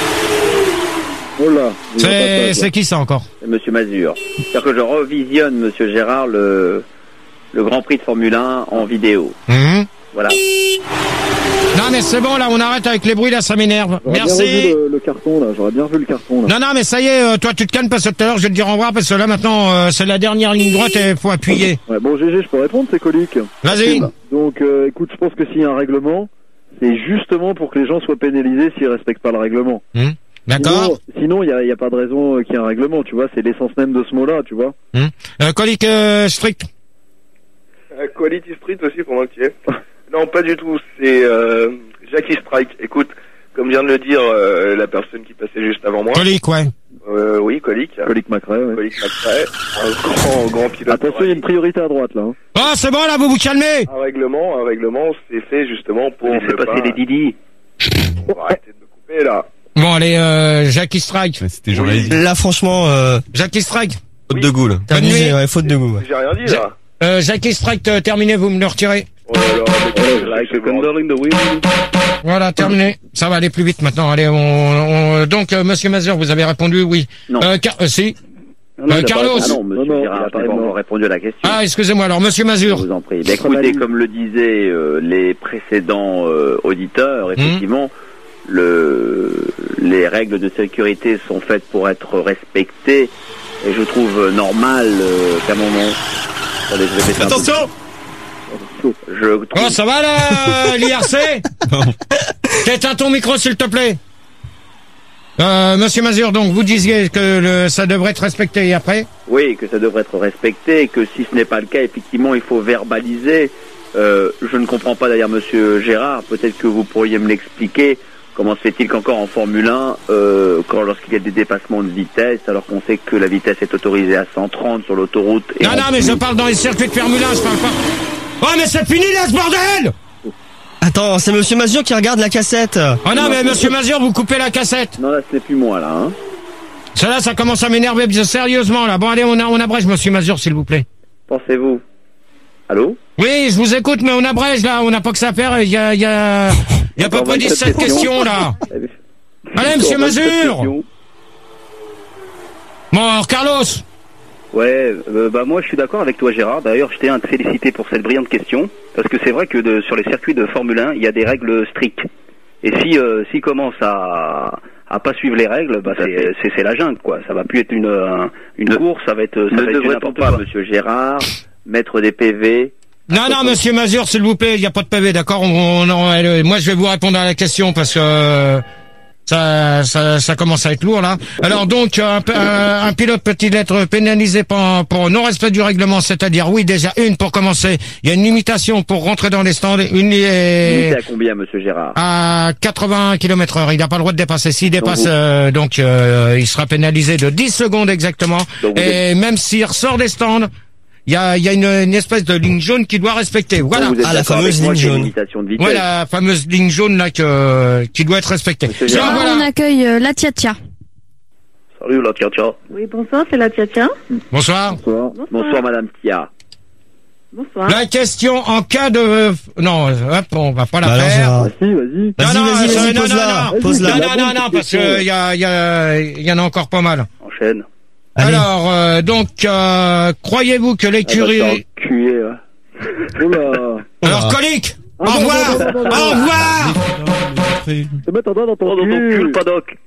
[SPEAKER 6] Oh là. il va pas
[SPEAKER 2] C'est
[SPEAKER 6] ça,
[SPEAKER 2] c'est qui ça encore?
[SPEAKER 9] C'est Monsieur Mazur. C'est-à-dire que je revisionne, Monsieur Gérard, le, le Grand Prix de Formule un en vidéo.
[SPEAKER 2] Mhm.
[SPEAKER 9] Voilà.
[SPEAKER 2] Non mais c'est bon là, on arrête avec les bruits là, ça m'énerve.
[SPEAKER 6] J'aurais bien
[SPEAKER 2] Merci.
[SPEAKER 6] revu le, le carton là, j'aurais bien vu le carton là.
[SPEAKER 2] Non non mais ça y est, euh, toi tu te calmes parce que tout à l'heure je vais te dire au revoir parce que là maintenant euh, c'est la dernière ligne droite et faut appuyer.
[SPEAKER 6] Ouais, bon G G, je peux répondre, c'est colique.
[SPEAKER 2] Vas-y.
[SPEAKER 6] Donc euh, écoute, je pense que s'il y a un règlement, c'est justement pour que les gens soient pénalisés s'ils respectent pas le règlement.
[SPEAKER 2] Hum, D'accord.
[SPEAKER 6] Sinon, il y a, y a pas de raison euh, qu'il y ait un règlement, tu vois, c'est l'essence même de ce mot-là, tu vois.
[SPEAKER 2] Hum. Euh, Colique euh, strict.
[SPEAKER 8] Euh, Quality Street aussi pour moi qui est. Non, pas du tout. C'est euh, Jackie Strike. Écoute, comme vient de le dire euh, la personne qui passait juste avant moi.
[SPEAKER 2] Colique, ouais.
[SPEAKER 8] Euh, oui, Colique.
[SPEAKER 6] Colique Macré, ouais.
[SPEAKER 8] Colique Macré. Un grand, grand pilote.
[SPEAKER 6] Attention, il y a une priorité à droite là. Hein.
[SPEAKER 2] Oh c'est bon là, vous vous calmez.
[SPEAKER 8] Un règlement, un règlement, c'est fait justement pour
[SPEAKER 7] Laissez
[SPEAKER 8] ne
[SPEAKER 7] passer
[SPEAKER 8] pas...
[SPEAKER 7] les Didi.
[SPEAKER 8] Bon, arrêtez de me couper là.
[SPEAKER 2] Bon allez, euh, Jackie Strike.
[SPEAKER 1] C'était journaliste.
[SPEAKER 3] Là franchement, euh,
[SPEAKER 2] Jackie Strike.
[SPEAKER 3] faute de goût là.
[SPEAKER 2] Bonne
[SPEAKER 3] Terminé,
[SPEAKER 2] nuit.
[SPEAKER 3] ouais, faute de goût. Ouais.
[SPEAKER 8] J'ai rien dit là.
[SPEAKER 2] Euh, Jackie Strike euh, terminé, vous me le retirez.
[SPEAKER 8] Oh là là, mais
[SPEAKER 7] Like a candle in the wind.
[SPEAKER 2] Voilà, terminé. Ça va aller plus vite maintenant. Allez, on, on donc euh, Monsieur Mazur, vous avez répondu oui.
[SPEAKER 9] Non.
[SPEAKER 2] Euh, car, euh, si.
[SPEAKER 7] Non, non,
[SPEAKER 2] Euh,
[SPEAKER 7] il a pas
[SPEAKER 2] Carlos.
[SPEAKER 7] répondu.
[SPEAKER 9] Ah non, Monsieur
[SPEAKER 6] Non, non,
[SPEAKER 9] Gérard,
[SPEAKER 6] il a
[SPEAKER 9] je
[SPEAKER 6] pas
[SPEAKER 9] n'ai pas
[SPEAKER 6] répondu.
[SPEAKER 9] encore répondu à la question.
[SPEAKER 2] Ah, excusez-moi. Alors Monsieur
[SPEAKER 9] Je
[SPEAKER 2] Mazur.
[SPEAKER 9] vous en prie. Ben, écoutez, comme le disaient euh, les précédents euh, auditeurs, effectivement, le, les règles de sécurité sont faites pour être respectées, et je trouve normal euh, qu'à un moment... Attendez, je vais baisser un peu.
[SPEAKER 1] Attention.
[SPEAKER 9] Je trouve...
[SPEAKER 2] Oh, ça va là, l'I R C? T'éteins ton micro, s'il te plaît. Euh, Monsieur Mazur, donc vous disiez que le, ça devrait être respecté et après?
[SPEAKER 9] Oui, que ça devrait être respecté, et que si ce n'est pas le cas, effectivement, il faut verbaliser. Euh, je ne comprends pas d'ailleurs, Monsieur Gérard, peut-être que vous pourriez me l'expliquer. Comment se fait-il qu'encore en Formule un, euh, quand lorsqu'il y a des dépassements de vitesse, alors qu'on sait que la vitesse est autorisée à cent trente sur l'autoroute... et
[SPEAKER 2] Non,
[SPEAKER 9] en
[SPEAKER 2] non, mais
[SPEAKER 9] plus-
[SPEAKER 2] je parle dans les circuits de Formule un, je parle pas. Oh, mais c'est fini là, ce bordel!
[SPEAKER 3] Attends, c'est Monsieur Mazur qui regarde la cassette.
[SPEAKER 2] Oh non, mais Monsieur Mazur, vous coupez la cassette.
[SPEAKER 9] Non, là, ce n'est plus moi, là. Hein.
[SPEAKER 2] Ça là, ça commence à m'énerver bien sérieusement là. Bon, allez, on, a, on abrège, Monsieur Mazur, s'il vous plaît.
[SPEAKER 9] Pensez-vous? Allô?
[SPEAKER 2] Oui, je vous écoute, mais on abrège là, on n'a pas que ça à faire. Il y a, il y a, il y a à peu près dix-sept questions là. Allez, monsieur Mazur. Bon, alors, Carlos.
[SPEAKER 7] Ouais, euh, bah moi je suis d'accord avec toi Gérard. D'ailleurs, je tiens à te féliciter pour cette brillante question, parce que c'est vrai que de, sur les circuits de Formule un, il y a des règles strictes. Et si euh, s'ils commencent à à pas suivre les règles, bah c'est c'est c'est la jungle quoi. Ça va plus être une un, une ne, course, ça va être ça
[SPEAKER 9] ne
[SPEAKER 7] va être
[SPEAKER 9] devrait-on pas, quoi. Monsieur Gérard, mettre des P V.
[SPEAKER 2] Non, non, monsieur Mazur, s'il vous plaît, il n'y a pas de P V, d'accord. On, on, on, moi, je vais vous répondre à la question parce que euh, ça, ça, ça commence à être lourd là. Alors donc, un, un, un pilote peut-il être pénalisé pour, pour non-respect du règlement, c'est-à-dire, oui, déjà une pour commencer, il y a une limitation pour rentrer dans les stands. Une
[SPEAKER 9] est à combien, monsieur Gérard?
[SPEAKER 2] À quatre-vingts kilomètres heure. Il n'a pas le droit de dépasser. S'il dépasse, donc, euh, donc euh, il sera pénalisé de dix secondes exactement. Donc, et êtes... même s'il ressort des stands. Il y a, il y a une, une espèce de ligne jaune qu'il doit respecter. Voilà.
[SPEAKER 9] Ah, la fameuse ligne jaune.
[SPEAKER 2] Voilà, la fameuse ligne jaune là que qui doit être respectée.
[SPEAKER 14] Là, voilà. On accueille euh, la Tia-Tia.
[SPEAKER 7] Salut la Tia-Tia.
[SPEAKER 15] Oui, bonsoir, c'est la Tia-Tia.
[SPEAKER 2] Bonsoir.
[SPEAKER 9] Bonsoir. Bonsoir. Bonsoir, madame Tia.
[SPEAKER 15] Bonsoir.
[SPEAKER 2] La question en cas de non, hop, on va pas la
[SPEAKER 6] bah
[SPEAKER 2] faire.
[SPEAKER 6] Alors, vas-y, vas-y.
[SPEAKER 2] Vas-y,
[SPEAKER 6] vas-y, vas-y,
[SPEAKER 2] non,
[SPEAKER 6] pose-la.
[SPEAKER 2] non,
[SPEAKER 6] Pose-la.
[SPEAKER 2] non, non, non, non, parce que il y a, il y a, il y en a encore pas mal.
[SPEAKER 7] Enchaîne.
[SPEAKER 2] Allez. Alors, euh, donc, euh, croyez-vous que l'écurie...
[SPEAKER 9] Ah bah, cuillé, ouais.
[SPEAKER 6] Oula.
[SPEAKER 2] Alors, colique,
[SPEAKER 6] ah,
[SPEAKER 2] au revoir,
[SPEAKER 6] non, non, non, non, non.
[SPEAKER 2] au revoir.
[SPEAKER 6] Te mettre un doigt dans ton
[SPEAKER 7] Oh, dans ton cul,
[SPEAKER 6] cul.
[SPEAKER 7] le paddock.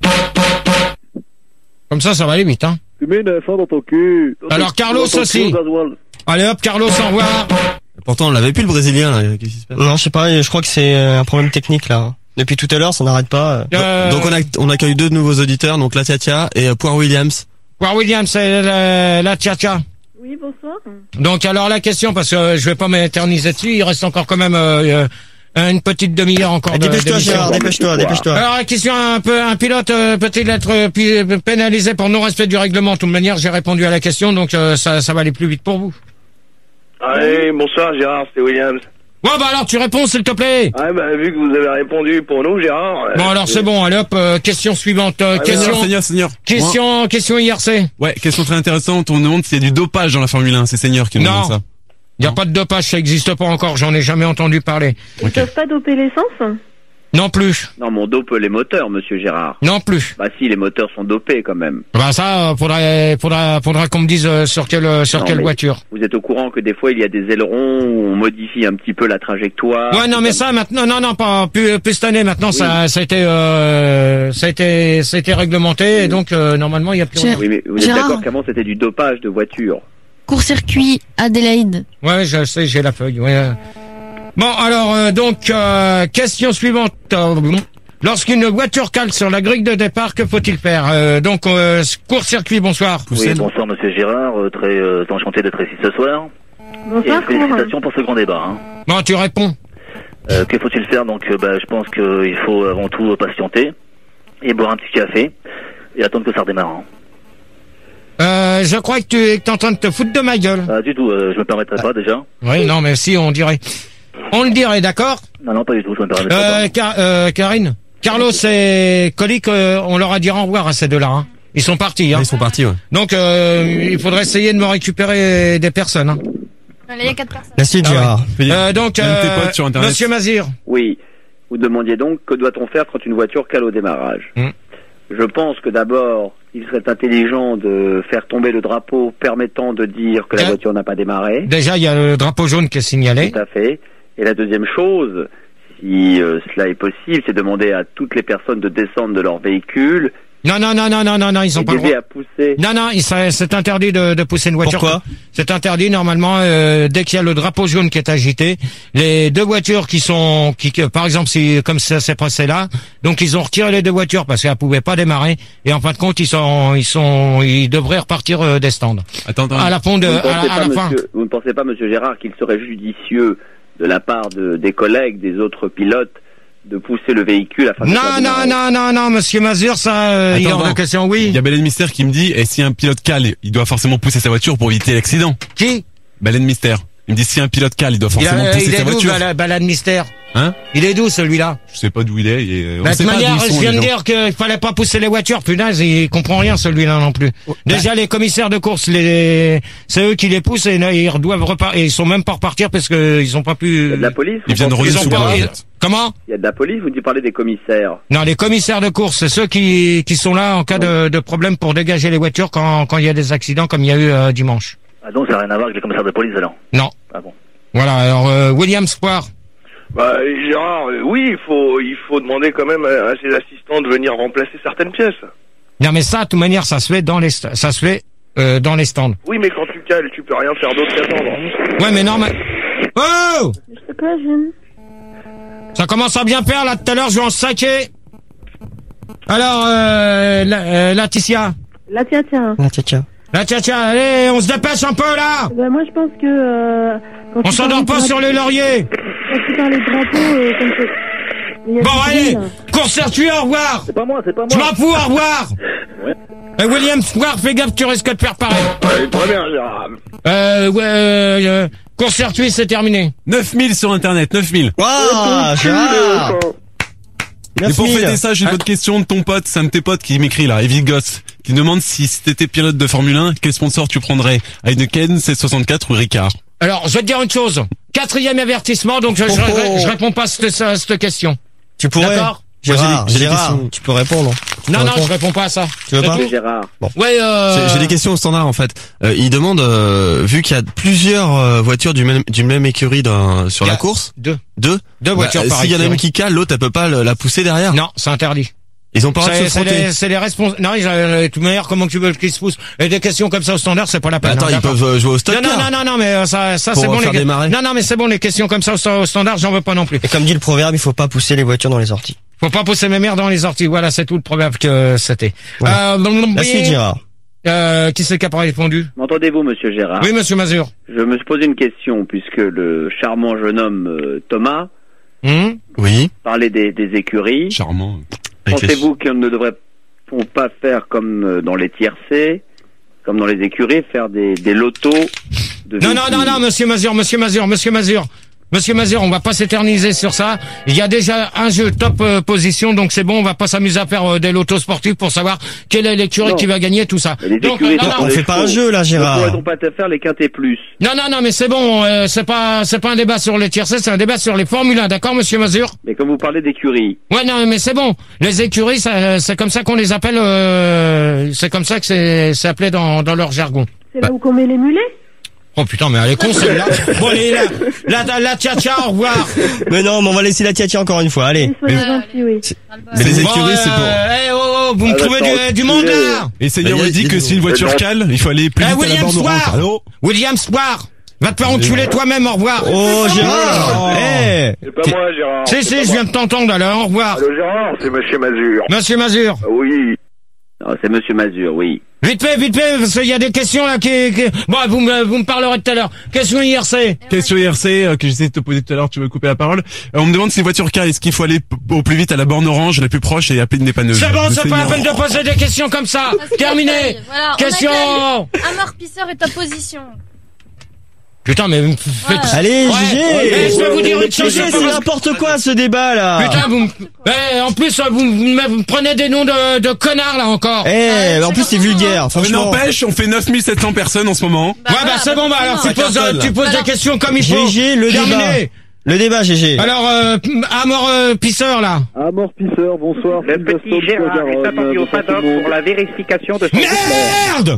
[SPEAKER 2] Comme ça, ça va aller vite, hein.
[SPEAKER 6] Tu mets une F un dans ton cul.
[SPEAKER 2] Alors, Carlos aussi. Allez hop, Carlos, au revoir.
[SPEAKER 4] Pourtant, on l'avait plus le Brésilien, là. Qu'est-ce qui se passe?
[SPEAKER 3] Non, je sais pas, je crois que c'est un problème technique, là. Depuis tout à l'heure, ça n'arrête pas.
[SPEAKER 2] Euh...
[SPEAKER 4] Donc, on, a, on accueille deux nouveaux auditeurs, donc la Tia-Tia et euh, Point Williams.
[SPEAKER 2] Point Williams, c'est la, la Tia-Tia.
[SPEAKER 15] Oui, bonsoir.
[SPEAKER 2] Donc, alors, la question, parce que euh, je vais pas m'éterniser dessus, il reste encore quand même euh, euh, une petite demi-heure encore.
[SPEAKER 3] Dépêche-toi, Gérard, dépêche-toi, dépêche-toi.
[SPEAKER 2] Alors, la question, un peu, un pilote euh, peut-il être euh, pénalisé pour non-respect du règlement? De toute manière, j'ai répondu à la question, donc euh, ça, ça va aller plus vite pour vous.
[SPEAKER 8] Allez, bonsoir Gérard, c'est Williams.
[SPEAKER 2] Ouais, bah alors tu réponds s'il te plaît.
[SPEAKER 8] Ah bah vu que vous avez répondu pour nous Gérard.
[SPEAKER 2] Bon alors c'est bon, allez hop, euh, question suivante. Euh,
[SPEAKER 1] Ah,
[SPEAKER 2] question,
[SPEAKER 1] Seigneur, Seigneur.
[SPEAKER 2] question,
[SPEAKER 1] Moi-
[SPEAKER 2] question I R C.
[SPEAKER 1] Ouais, question très intéressante. On nous demande s'il y a du dopage dans la Formule un. C'est Seigneur qui nous
[SPEAKER 2] Non.
[SPEAKER 1] demande ça.
[SPEAKER 2] Il y a pas de dopage, ça existe pas encore, j'en ai jamais entendu parler.
[SPEAKER 15] Ils peuvent pas doper l'essence?
[SPEAKER 2] Non plus.
[SPEAKER 9] Non, mais on dope les moteurs, monsieur Gérard.
[SPEAKER 2] Non plus.
[SPEAKER 9] Bah si, les moteurs sont dopés quand même.
[SPEAKER 2] Bah ça, euh, faudrait, faudrait, faudrait qu'on me dise euh, sur quelle, euh, sur
[SPEAKER 9] Non,
[SPEAKER 2] quelle
[SPEAKER 9] mais
[SPEAKER 2] voiture.
[SPEAKER 9] Vous êtes au courant que des fois il y a des ailerons où on modifie un petit peu la trajectoire.
[SPEAKER 2] Ouais, non, mais ça maintenant, non, non, pas plus, plus cette année. Maintenant,
[SPEAKER 9] Oui.
[SPEAKER 2] ça, ça a été, euh, ça a été, ça a été réglementé, et donc euh, normalement, il y a plus rien.
[SPEAKER 9] Oui, mais vous êtes
[SPEAKER 14] Gérard.
[SPEAKER 9] d'accord qu'avant c'était du dopage de voiture.
[SPEAKER 14] Court-circuit Adélaïde.
[SPEAKER 2] Ouais, je sais, j'ai la feuille. Ouais. Bon, alors euh, donc euh, question suivante. Euh, Lorsqu'une voiture cale sur la grille de départ, que faut-il faire? euh, Donc euh, court-circuit, bonsoir.
[SPEAKER 7] Oui, bonsoir Monsieur Gérard, euh, très euh, enchanté d'être ici ce soir.
[SPEAKER 15] Bonsoir,
[SPEAKER 7] Et félicitations pour ce grand débat. Hein.
[SPEAKER 2] Bon, tu réponds.
[SPEAKER 7] Euh, que faut-il faire? Donc, euh, bah, je pense qu'il faut avant tout euh, patienter et boire un petit café et attendre que ça redémarre. Hein.
[SPEAKER 2] Euh, je crois que tu es en train de te foutre de ma gueule.
[SPEAKER 7] Ah, du tout, euh, je me permettrai pas déjà.
[SPEAKER 2] Oui, non, mais si, on dirait. On le dirait, d'accord?
[SPEAKER 7] Non, non, pas du tout, je me permettrai
[SPEAKER 2] Euh, Car- euh, Karine, Carlos et Colique, euh, on leur a dit au revoir à ces deux-là. Hein. Ils sont partis. Hein.
[SPEAKER 4] Ils sont partis, ouais.
[SPEAKER 2] Donc, euh, il faudrait essayer de me récupérer des personnes. Hein.
[SPEAKER 14] Il y a quatre personnes.
[SPEAKER 3] Merci,
[SPEAKER 2] Ah ouais.
[SPEAKER 3] Gérard.
[SPEAKER 2] Euh, donc,
[SPEAKER 1] Même tes
[SPEAKER 2] euh,
[SPEAKER 1] potes sur Internet.
[SPEAKER 2] Monsieur Mazir.
[SPEAKER 9] Oui. Vous demandiez donc que doit-on faire quand une voiture cale au démarrage.
[SPEAKER 2] Hmm.
[SPEAKER 9] Je pense que d'abord, il serait intelligent de faire tomber le drapeau permettant de dire que la
[SPEAKER 2] Euh,
[SPEAKER 9] voiture n'a pas démarré.
[SPEAKER 2] Déjà, il y a le drapeau jaune qui est signalé.
[SPEAKER 9] Tout à fait. Et la deuxième chose, si euh, cela est possible, c'est demander à toutes les personnes de descendre de leur véhicule.
[SPEAKER 2] Non, non, non, non, non, non, non, ils ont
[SPEAKER 9] et
[SPEAKER 2] pas le
[SPEAKER 9] d'aider
[SPEAKER 2] droit.
[SPEAKER 9] à pousser.
[SPEAKER 2] Non, non, il- ça- c'est interdit de, de pousser une voiture.
[SPEAKER 3] Pourquoi?
[SPEAKER 2] C'est interdit normalement euh, dès qu'il y a le drapeau jaune qui est agité. Les deux voitures qui sont, qui, que, par exemple, si comme ça s'est passé là, donc ils ont retiré les deux voitures parce qu'elles pouvaient pas démarrer. Et en fin de compte, ils sont, ils sont, ils devraient repartir euh, des stands.
[SPEAKER 1] Attends, attends.
[SPEAKER 2] À la fin de,
[SPEAKER 9] Vous ne
[SPEAKER 2] à,
[SPEAKER 9] pensez
[SPEAKER 2] la- à
[SPEAKER 9] pas,
[SPEAKER 2] la fin.
[SPEAKER 9] monsieur, vous ne pensez pas, monsieur Gérard, qu'il serait judicieux de la part de, des collègues, des autres pilotes, de pousser le véhicule afin de
[SPEAKER 2] Non,
[SPEAKER 9] faire
[SPEAKER 2] non,
[SPEAKER 9] démarrer.
[SPEAKER 2] non, non, non, monsieur Mazur, ça, euh, il est
[SPEAKER 1] Attends,
[SPEAKER 2] hors de
[SPEAKER 1] attends.
[SPEAKER 2] question,
[SPEAKER 1] Il
[SPEAKER 2] oui.
[SPEAKER 1] y a Baleine Mystère qui me dit, et si un pilote cale, il doit forcément pousser sa voiture pour éviter l'accident.
[SPEAKER 2] Qui?
[SPEAKER 1] Baleine Mystère. Il me dit si un pilote cale, il doit forcément
[SPEAKER 2] il a,
[SPEAKER 1] pousser
[SPEAKER 2] il
[SPEAKER 1] sa
[SPEAKER 2] est
[SPEAKER 1] voiture.
[SPEAKER 2] d'où, balade, balade mystère?
[SPEAKER 1] Hein?
[SPEAKER 2] Il est d'où, celui-là?
[SPEAKER 1] Je sais pas d'où il est. Il est...
[SPEAKER 2] De toute manière, je viens de dire qu'il fallait pas pousser les voitures. Punaise, il comprend rien, celui-là non plus.
[SPEAKER 1] Oh,
[SPEAKER 2] Déjà,
[SPEAKER 1] bah.
[SPEAKER 2] les commissaires de course, les, c'est eux qui les poussent et ils doivent repartir. Et ils sont même pas repartir parce que ils ont pas pu.
[SPEAKER 7] Il y a de la police.
[SPEAKER 1] Ils viennent de
[SPEAKER 2] Ils ont pas...
[SPEAKER 1] revenir.
[SPEAKER 2] Comment?
[SPEAKER 7] Il y a de la police, vous parlez des commissaires.
[SPEAKER 2] Non, les commissaires de course, c'est ceux qui, qui sont là en cas de, de problème pour dégager les voitures quand, quand il y a des accidents comme il y a eu euh, dimanche.
[SPEAKER 5] Ah donc ça n'a rien à voir avec les commissaires de police alors?
[SPEAKER 2] Non.
[SPEAKER 5] Ah bon.
[SPEAKER 2] Voilà, alors euh, William Square.
[SPEAKER 8] Bah, Gérard, euh, oui, il faut, il faut demander quand même à, à ses assistants de venir remplacer certaines pièces.
[SPEAKER 2] Non, mais ça, de toute manière, ça se fait dans les, st- ça se fait euh, dans les stands.
[SPEAKER 8] Oui, mais quand tu cales, tu peux rien faire d'autre qu'attendre.
[SPEAKER 2] Ouais, mais normal. Oh!
[SPEAKER 15] Occasion.
[SPEAKER 2] Ça commence à bien faire, là, tout à l'heure, je vais en saquer. Alors, euh, la, euh, Laetitia.
[SPEAKER 15] La tiens, tiens.
[SPEAKER 3] Ah, tiens, tiens.
[SPEAKER 2] Là, tiens, tiens, allez, on se dépêche un peu, là!
[SPEAKER 15] Bah, moi, je pense que... Euh, quand
[SPEAKER 2] On
[SPEAKER 15] tu
[SPEAKER 2] s'endort
[SPEAKER 15] parles
[SPEAKER 2] pas
[SPEAKER 15] de
[SPEAKER 2] sur
[SPEAKER 15] drapeau-
[SPEAKER 2] les lauriers!
[SPEAKER 15] Quand tu parles de drapeau, euh, comme ça... il y a
[SPEAKER 2] Bon,
[SPEAKER 15] du
[SPEAKER 2] allez!
[SPEAKER 15] bruit, là.
[SPEAKER 2] Court-circuit, au revoir!
[SPEAKER 5] C'est pas moi, c'est pas
[SPEAKER 2] Je
[SPEAKER 5] moi.
[SPEAKER 2] m'en fous, au revoir!
[SPEAKER 5] Ouais.
[SPEAKER 2] Euh, William Square, fais gaffe, tu risques de faire pareil.
[SPEAKER 8] Ouais, très bien, Gérard.
[SPEAKER 2] Euh, ouais, euh, euh, court-circuit, c'est terminé.
[SPEAKER 1] neuf mille sur internet, neuf mille.
[SPEAKER 3] Waouh, Gérard!
[SPEAKER 1] Et pour
[SPEAKER 3] neuf mille.
[SPEAKER 1] fêter ça, j'ai une
[SPEAKER 2] Ah.
[SPEAKER 1] autre question de ton pote, c'est un de tes potes qui m'écrit là, Evie Goss, qui demande si, si t'étais pilote de Formule un, quel sponsor tu prendrais? Heineken, C soixante-quatre ou Ricard?
[SPEAKER 2] Alors, je vais te dire une chose. Quatrième avertissement, donc je, je,
[SPEAKER 3] Oh, oh.
[SPEAKER 2] je réponds pas à cette, à cette question.
[SPEAKER 3] Tu pourrais.
[SPEAKER 2] D'accord.
[SPEAKER 3] Gérard,
[SPEAKER 4] J'ai des- j'ai des
[SPEAKER 3] Gérard,
[SPEAKER 4] questions.
[SPEAKER 3] tu peux répondre. Tu
[SPEAKER 2] Non,
[SPEAKER 3] peux
[SPEAKER 2] non, je
[SPEAKER 3] répondre.
[SPEAKER 2] réponds pas à ça.
[SPEAKER 3] Tu veux
[SPEAKER 2] C'est
[SPEAKER 3] pas
[SPEAKER 2] tout.
[SPEAKER 7] Gérard.
[SPEAKER 2] Ouais, euh...
[SPEAKER 4] J'ai j'ai des questions au standard en fait. Euh, il demande, euh, vu qu'il y a plusieurs euh, voitures du même, d'une même écurie dans, sur
[SPEAKER 2] Il y a
[SPEAKER 4] la course,
[SPEAKER 2] Deux.
[SPEAKER 4] deux,
[SPEAKER 2] Deux voitures
[SPEAKER 4] bah,
[SPEAKER 2] par
[SPEAKER 4] s'il y en a
[SPEAKER 2] écurie.
[SPEAKER 4] une qui cale, l'autre elle peut pas le- la pousser derrière.
[SPEAKER 2] Non, c'est interdit.
[SPEAKER 4] Ils ont pas le droit de
[SPEAKER 2] C'est
[SPEAKER 4] se
[SPEAKER 2] c'est
[SPEAKER 4] frotter.
[SPEAKER 2] les, c'est les responsables. Non, ils, euh, de toute manière, comment tu veux qu'ils se poussent? Et des questions comme ça au standard, c'est pas la
[SPEAKER 4] Bah,
[SPEAKER 2] peine.
[SPEAKER 4] attends,
[SPEAKER 2] hein,
[SPEAKER 4] ils
[SPEAKER 2] d'accord.
[SPEAKER 4] peuvent euh, jouer au stock
[SPEAKER 2] Non, non,
[SPEAKER 4] car.
[SPEAKER 2] non, non, non, mais euh, ça, ça
[SPEAKER 4] Pour
[SPEAKER 2] c'est bon.
[SPEAKER 4] faire
[SPEAKER 2] Les...
[SPEAKER 4] démarrer.
[SPEAKER 2] Non, non, mais c'est bon, les questions comme ça au, au standard, j'en veux pas non plus.
[SPEAKER 3] Et comme dit le proverbe, il faut pas pousser les voitures dans les orties.
[SPEAKER 2] Faut pas pousser mes mères dans les orties. Voilà, c'est tout le problème que c'était.
[SPEAKER 3] Voilà.
[SPEAKER 2] Euh,
[SPEAKER 3] La suite, Gérard.
[SPEAKER 2] Euh, qui c'est qui a pas répondu?
[SPEAKER 7] M'entendez-vous, monsieur Gérard?
[SPEAKER 2] Oui, monsieur Mazur.
[SPEAKER 7] Je me suis posé une question, puisque le charmant jeune homme euh, Thomas
[SPEAKER 2] Hum
[SPEAKER 4] Oui.
[SPEAKER 7] parlait des, des écuries.
[SPEAKER 1] Charmant.
[SPEAKER 4] Avec les-
[SPEAKER 7] Pensez-vous qu'on ne devrait pas faire comme euh, dans les tiercés, comme dans les écuries, faire des, des lotos de
[SPEAKER 2] Non, non, non,
[SPEAKER 7] véhicules?
[SPEAKER 2] non, monsieur Mazur, monsieur Mazur, monsieur Mazur. Monsieur Mazur, on va pas s'éterniser sur ça. Il y a déjà un jeu top euh, position, donc c'est bon, on va pas s'amuser à faire euh, des lotos sportifs pour savoir quelle est l'écurie
[SPEAKER 7] Non.
[SPEAKER 2] qui va gagner, tout ça.
[SPEAKER 7] Et les
[SPEAKER 2] Donc,
[SPEAKER 7] écuries
[SPEAKER 2] euh, non,
[SPEAKER 7] sont
[SPEAKER 2] non,
[SPEAKER 3] On
[SPEAKER 7] des
[SPEAKER 3] fait pas un
[SPEAKER 7] chevaux.
[SPEAKER 3] jeu, là,
[SPEAKER 7] Ne
[SPEAKER 3] Gérard.
[SPEAKER 7] pourrait-on pas te faire les quintés plus?
[SPEAKER 2] non, non, non, mais c'est bon, euh, c'est pas, c'est pas un débat sur les tiercés, c'est un débat sur les Formule un, d'accord, monsieur Mazur?
[SPEAKER 7] Mais comme vous parlez d'écuries,
[SPEAKER 2] Ouais, non, mais c'est bon. Les écuries, ça, c'est comme ça qu'on les appelle, euh, c'est comme ça que c'est, c'est appelé dans, dans leur jargon.
[SPEAKER 15] C'est là où qu'on met les mulets?
[SPEAKER 2] Oh putain, mais elle est con celle-là. Bon, allez, la, la, la, la tia tia, au revoir.
[SPEAKER 3] Mais non, mais on va laisser la tia encore une fois, allez.
[SPEAKER 15] Soyez gentils, oui.
[SPEAKER 4] Mais les
[SPEAKER 2] Bon,
[SPEAKER 4] écuries, c'est pour.
[SPEAKER 2] euh, eh, oh, oh, vous me
[SPEAKER 7] Ah,
[SPEAKER 2] trouvez
[SPEAKER 7] d'accord,
[SPEAKER 2] du, du monde, là?
[SPEAKER 1] Et Seigneur
[SPEAKER 4] Bah, y a-
[SPEAKER 1] dit
[SPEAKER 4] y a
[SPEAKER 1] que
[SPEAKER 4] des-
[SPEAKER 1] si une voiture
[SPEAKER 8] Euh,
[SPEAKER 1] cale, il faut aller plus
[SPEAKER 2] Eh,
[SPEAKER 1] vite à la
[SPEAKER 2] William
[SPEAKER 1] borne orange.
[SPEAKER 2] Soir.
[SPEAKER 1] Allô?
[SPEAKER 2] William Soir. Va te faire enculer toi-même, au revoir.
[SPEAKER 3] Oh, Gérard! Eh!
[SPEAKER 8] C'est pas moi, Gérard.
[SPEAKER 2] Si,
[SPEAKER 8] c'est
[SPEAKER 2] si,
[SPEAKER 8] pas
[SPEAKER 2] je
[SPEAKER 8] moi.
[SPEAKER 2] viens de t'entendre, alors, au revoir.
[SPEAKER 8] Allô, Gérard, c'est monsieur Mazur.
[SPEAKER 2] Monsieur Mazur.
[SPEAKER 8] Ah oui.
[SPEAKER 7] non, c'est monsieur Mazur, oui.
[SPEAKER 2] Vite fait, vite fait, parce qu'il y a des questions, là, qui, qui... Bon, vous me, vous me parlerez tout à l'heure. Question I R C.
[SPEAKER 1] Question I R C euh, que j'essaie de te poser tout à l'heure, tu veux couper la parole. Euh, on me demande si une voiture cale, est-ce qu'il faut aller p- au plus vite à la borne orange, la plus proche, et appeler une dépanneuse?
[SPEAKER 2] C'est bon,
[SPEAKER 1] Le
[SPEAKER 2] c'est pas la
[SPEAKER 1] Seigneur.
[SPEAKER 2] peine de poser des questions comme ça. Terminé.
[SPEAKER 14] Voilà, on
[SPEAKER 2] Question.
[SPEAKER 14] a gagné. Un morpisseur est ta position.
[SPEAKER 2] Putain, mais vous me faites...
[SPEAKER 3] Allez,
[SPEAKER 2] Ouais.
[SPEAKER 3] G
[SPEAKER 2] Eh, je vais vous dire une chose,
[SPEAKER 3] G,
[SPEAKER 2] c'est
[SPEAKER 3] c'est
[SPEAKER 2] pas-
[SPEAKER 3] n'importe quoi, ce débat, là!
[SPEAKER 2] Putain, vous me... Eh, en plus, vous, me- vous me prenez des noms de, de connards, là, encore.
[SPEAKER 3] Eh, en plus, c'est vulgaire,
[SPEAKER 1] Mais
[SPEAKER 3] franchement.
[SPEAKER 1] n'empêche, on fait neuf mille sept cents personnes en ce moment.
[SPEAKER 2] ouais, bah, c'est bon, bah, alors, tu poses, euh, tu poses des questions comme il faut.
[SPEAKER 3] G G, le débat.
[SPEAKER 2] Terminé.
[SPEAKER 3] Le débat, G G.
[SPEAKER 2] Alors, euh, à mort euh, pisseur, là.
[SPEAKER 6] Ah, mort pisseur, bonsoir.
[SPEAKER 7] Le petit Gérard est attendu au paddock pour la vérification de son
[SPEAKER 2] Merde!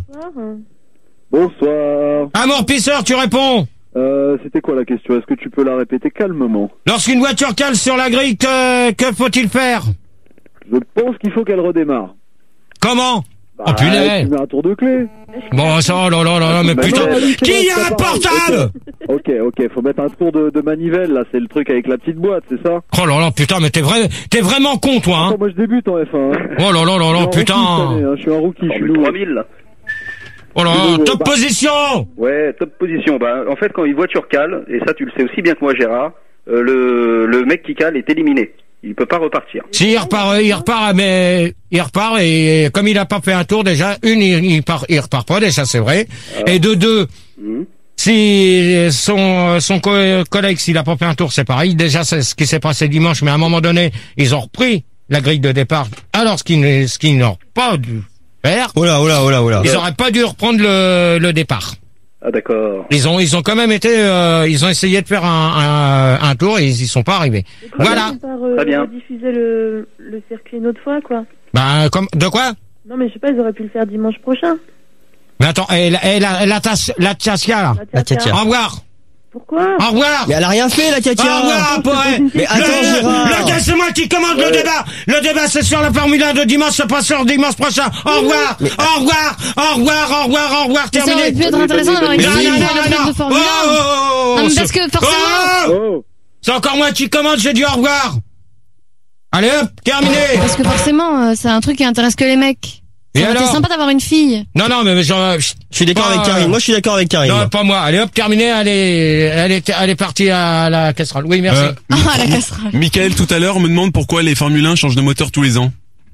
[SPEAKER 6] Bonsoir.
[SPEAKER 2] À mort pisseur, tu réponds.
[SPEAKER 6] Euh, c'était quoi la question? Est-ce que tu peux la répéter calmement?
[SPEAKER 2] Lorsqu'une voiture cale sur la grille, que, que faut-il faire?
[SPEAKER 6] Je pense qu'il faut qu'elle redémarre.
[SPEAKER 2] Comment?
[SPEAKER 6] Bah,
[SPEAKER 2] Oh, punaise.
[SPEAKER 6] tu mets un tour de clé.
[SPEAKER 2] Bon, ça, oh là là là là, mais
[SPEAKER 6] Bah,
[SPEAKER 2] putain.
[SPEAKER 6] non,
[SPEAKER 2] Qui
[SPEAKER 6] c'est
[SPEAKER 2] a un
[SPEAKER 6] pas pareil.
[SPEAKER 2] portable?
[SPEAKER 6] Ok, ok, faut mettre un tour de, de manivelle, là, c'est le truc avec la petite boîte, c'est ça?
[SPEAKER 2] Oh là là, putain, mais t'es vrai, t'es vraiment con, toi, hein.
[SPEAKER 6] Attends, moi je débute en F un. Hein.
[SPEAKER 2] Oh là là là là,
[SPEAKER 6] Je suis un rookie cette
[SPEAKER 2] putain.
[SPEAKER 6] année, hein, je suis un rookie, je suis nouveau.
[SPEAKER 7] trois mille.
[SPEAKER 2] Oh là là, top position.
[SPEAKER 7] Ouais, top position. Bah, en fait, quand une voiture cale, et ça tu le sais aussi bien que moi, Gérard, euh, le, le mec qui cale est éliminé. Il peut pas repartir.
[SPEAKER 2] Si, il repart, il repart, mais il repart et comme il a pas fait un tour déjà, une, il, il part, il repart pas déjà, c'est vrai. Et de deux,
[SPEAKER 7] Mmh.
[SPEAKER 2] Si son son co- collègue, s'il a pas fait un tour, c'est pareil. Déjà, c'est ce qui s'est passé dimanche, mais à un moment donné, ils ont repris la grille de départ. Alors, ce qu'ils ce qu'ils n'ont pas dû faire.
[SPEAKER 3] Oh là, oh là, oh là, oh là.
[SPEAKER 2] Ils auraient pas dû reprendre le, le départ.
[SPEAKER 7] Ah d'accord.
[SPEAKER 2] Ils ont ils ont quand même été euh, ils ont essayé de faire un un, un tour et ils y sont pas arrivés. Voilà.
[SPEAKER 15] Très bien. Diffuser le le circuit une autre fois, quoi.
[SPEAKER 2] Ben comme de quoi?
[SPEAKER 15] Non mais je sais pas, ils auraient pu le faire dimanche prochain.
[SPEAKER 2] Mais attends, et la et la la tas- la Tchatia là.
[SPEAKER 3] La Tchatia.
[SPEAKER 2] Au revoir.
[SPEAKER 15] Pourquoi?
[SPEAKER 2] Au revoir.
[SPEAKER 3] Mais elle a rien fait, la Katia.
[SPEAKER 2] Au revoir, poète.
[SPEAKER 3] Mais attends,
[SPEAKER 2] le,
[SPEAKER 3] Gérard.
[SPEAKER 2] le, le, c'est moi qui commande le débat. Le débat, c'est sur la Formule un de dimanche, c'est pas sur dimanche prochain. Au revoir.
[SPEAKER 3] Mais-
[SPEAKER 2] Au revoir. Au revoir. Au revoir. Au revoir.
[SPEAKER 14] Mais ça aurait
[SPEAKER 2] Terminé.
[SPEAKER 14] pu être intéressant d'avoir une
[SPEAKER 2] Non,
[SPEAKER 14] fille
[SPEAKER 2] non,
[SPEAKER 14] pour
[SPEAKER 2] non,
[SPEAKER 14] un
[SPEAKER 2] non,
[SPEAKER 14] truc
[SPEAKER 2] non.
[SPEAKER 14] de Formule
[SPEAKER 2] Oh,
[SPEAKER 14] un.
[SPEAKER 2] oh, oh,
[SPEAKER 14] Non, mais
[SPEAKER 2] c'est-
[SPEAKER 14] parce que forcément-
[SPEAKER 2] Oh c'est encore moi qui commande, j'ai dit au revoir. Allez hop, terminé.
[SPEAKER 14] Parce que forcément, euh, c'est un truc qui intéresse que les mecs.
[SPEAKER 2] Et
[SPEAKER 14] Ça aurait été
[SPEAKER 2] alors
[SPEAKER 14] sympa d'avoir une fille.
[SPEAKER 2] Non, non, mais genre,
[SPEAKER 3] Je suis d'accord
[SPEAKER 2] pas-
[SPEAKER 3] avec Karine. Moi, je suis d'accord avec Karine.
[SPEAKER 2] Non, pas moi. Allez hop, terminé. Elle est, elle est, elle est partie à la casserole. Oui, merci.
[SPEAKER 1] Euh,
[SPEAKER 14] Ah, la casserole.
[SPEAKER 1] Michael, tout à l'heure, me demande pourquoi les Formule un changent de moteur tous les ans.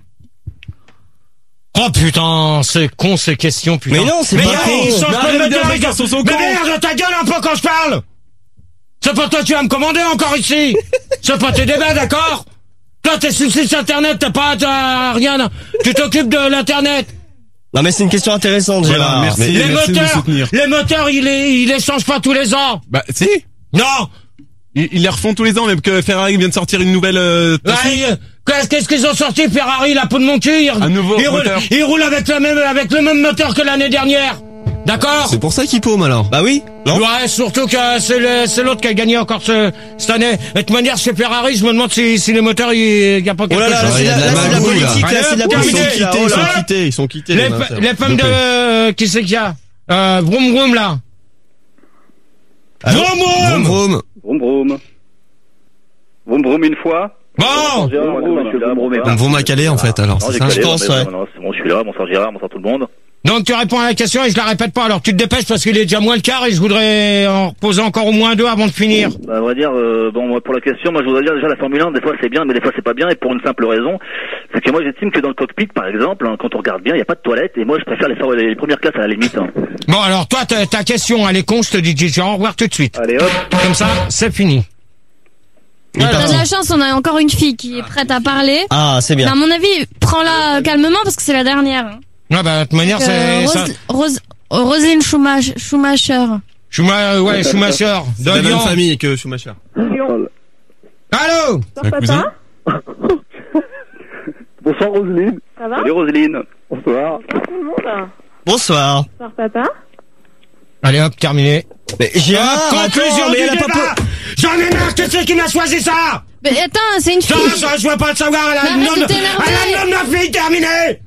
[SPEAKER 2] Oh putain, c'est con ces questions, putain.
[SPEAKER 3] Mais non, c'est
[SPEAKER 2] mais
[SPEAKER 3] pas
[SPEAKER 2] non,
[SPEAKER 3] con.
[SPEAKER 2] ils changent
[SPEAKER 1] Mais
[SPEAKER 2] pas de
[SPEAKER 1] arrête de
[SPEAKER 2] moteur,
[SPEAKER 1] dire
[SPEAKER 2] ils
[SPEAKER 1] les
[SPEAKER 2] ont-
[SPEAKER 1] garçons sont
[SPEAKER 2] Mais
[SPEAKER 1] cons.
[SPEAKER 2] merde, ta gueule un peu quand je parle. C'est pas toi tu vas me commander encore ici. C'est pas tes débats, d'accord? Toi, t'es sur le site internet, t'as pas, t'as rien. Tu t'occupes de l'internet.
[SPEAKER 3] Non, mais c'est une question intéressante,
[SPEAKER 1] Voilà,
[SPEAKER 3] Gérard.
[SPEAKER 1] merci.
[SPEAKER 3] Mais-
[SPEAKER 2] Les
[SPEAKER 1] merci de nous
[SPEAKER 2] moteurs,
[SPEAKER 1] soutenir.
[SPEAKER 2] les moteurs, ils les, ils les changent pas tous les ans.
[SPEAKER 1] Bah, si.
[SPEAKER 2] Non.
[SPEAKER 1] Ils, ils les refont tous les ans, même que Ferrari vient de sortir une nouvelle, euh,
[SPEAKER 2] Ouais, euh, Qu'est-ce qu'est-ce qu'ils ont sorti, Ferrari, la peau de mon cul? Ils,
[SPEAKER 1] Un nouveau
[SPEAKER 2] ils roulent,
[SPEAKER 1] moteur.
[SPEAKER 2] ils roulent avec le même, avec le même moteur que l'année dernière. D'accord?
[SPEAKER 4] C'est pour ça qu'il paume alors.
[SPEAKER 3] Bah oui, non?
[SPEAKER 2] Ouais, surtout que c'est le- c'est l'autre qui a gagné encore ce, cette année. Et de toute manière, chez Ferrari, je me demande si, si les moteurs, il y a pas quelque
[SPEAKER 3] Oh là là,
[SPEAKER 2] chose.
[SPEAKER 3] là, c'est la, là, c'est la
[SPEAKER 4] magouille, là.
[SPEAKER 3] politique, là, c'est de la
[SPEAKER 2] Allez,
[SPEAKER 4] Ils
[SPEAKER 3] politique,
[SPEAKER 4] sont
[SPEAKER 2] terminé.
[SPEAKER 3] là.
[SPEAKER 4] quittés,
[SPEAKER 3] Oh
[SPEAKER 4] ils
[SPEAKER 3] là
[SPEAKER 4] sont
[SPEAKER 3] là.
[SPEAKER 4] quittés, ils sont quittés.
[SPEAKER 2] Les,
[SPEAKER 4] les
[SPEAKER 2] fa-
[SPEAKER 4] moteurs.
[SPEAKER 2] les femmes de, euh, qui c'est qu'il y a? Euh, vroom vroom, là.
[SPEAKER 4] Allô
[SPEAKER 2] Vroom
[SPEAKER 4] Vroom
[SPEAKER 2] vroom!
[SPEAKER 4] vroom.
[SPEAKER 7] Vroom vroom. Vroom vroom une fois.
[SPEAKER 2] Bon!
[SPEAKER 7] Bonjour, madame, monsieur Vroom vroom est
[SPEAKER 4] On
[SPEAKER 7] parti.
[SPEAKER 4] vous m'a calé en fait alors,
[SPEAKER 7] Non,
[SPEAKER 4] c'est
[SPEAKER 7] j'ai
[SPEAKER 4] ça?
[SPEAKER 7] calé,
[SPEAKER 3] je pense,
[SPEAKER 7] mais
[SPEAKER 3] ouais.
[SPEAKER 7] non, non, c'est bon, je suis là. Bonsoir Gérard, bonsoir tout le monde.
[SPEAKER 2] Donc tu réponds à la question et je la répète pas. Alors tu te dépêches parce qu'il est déjà moins le quart et je voudrais en reposer encore au moins deux avant de finir.
[SPEAKER 7] Bah, à vrai dire, euh, bon, moi, pour la question, moi, je voudrais dire déjà la Formule un, des fois c'est bien, mais des fois c'est pas bien, et pour une simple raison, c'est que moi, j'estime que dans le cockpit, par exemple, hein, quand on regarde bien, il y a pas de toilette, et moi, je préfère les, for- les premières classes à la limite. Hein.
[SPEAKER 2] Bon alors toi ta, ta question elle est con, je te dis déjà au revoir tout de suite.
[SPEAKER 7] Allez hop.
[SPEAKER 2] Comme ça c'est fini.
[SPEAKER 3] Il est
[SPEAKER 14] T'as de
[SPEAKER 3] parti.
[SPEAKER 14] la chance, on a encore une fille qui est prête à parler.
[SPEAKER 3] Ah, c'est
[SPEAKER 14] Mais
[SPEAKER 3] bien.
[SPEAKER 14] à mon avis, prends-la calmement parce que c'est la dernière. hein.
[SPEAKER 2] Ah bah de toute manière
[SPEAKER 14] Donc, euh,
[SPEAKER 2] c'est ça.
[SPEAKER 14] Rose, Rose, Roselyne Schumach- Schumacher.
[SPEAKER 2] Schuma, ouais Schumacher.
[SPEAKER 4] C'est
[SPEAKER 2] De
[SPEAKER 4] la même
[SPEAKER 2] Lyon.
[SPEAKER 4] famille que Schumacher.
[SPEAKER 2] Allô?
[SPEAKER 1] C'est un cousin?
[SPEAKER 6] Bonsoir Roselyne.
[SPEAKER 15] Ça va?
[SPEAKER 7] Salut Roselyne.
[SPEAKER 6] Bonsoir.
[SPEAKER 15] Bonsoir tout le monde.
[SPEAKER 3] Bonsoir.
[SPEAKER 15] Bonsoir papa.
[SPEAKER 2] Allez hop terminé.
[SPEAKER 3] Mais Gérard,
[SPEAKER 2] Ah, conclusion
[SPEAKER 3] attends, mais
[SPEAKER 2] du
[SPEAKER 3] elle a pas
[SPEAKER 2] débat.
[SPEAKER 3] po-
[SPEAKER 2] J'en ai marre que c'est qui m'a choisi ça.
[SPEAKER 14] Mais attends, c'est une
[SPEAKER 2] Ça,
[SPEAKER 14] fille.
[SPEAKER 2] ça, je veux pas le savoir. Elle a
[SPEAKER 14] Mais
[SPEAKER 2] le
[SPEAKER 14] arrête
[SPEAKER 2] nom
[SPEAKER 14] de
[SPEAKER 2] de,
[SPEAKER 14] t'énerver.
[SPEAKER 2] elle a le nom de ma fille. Terminé.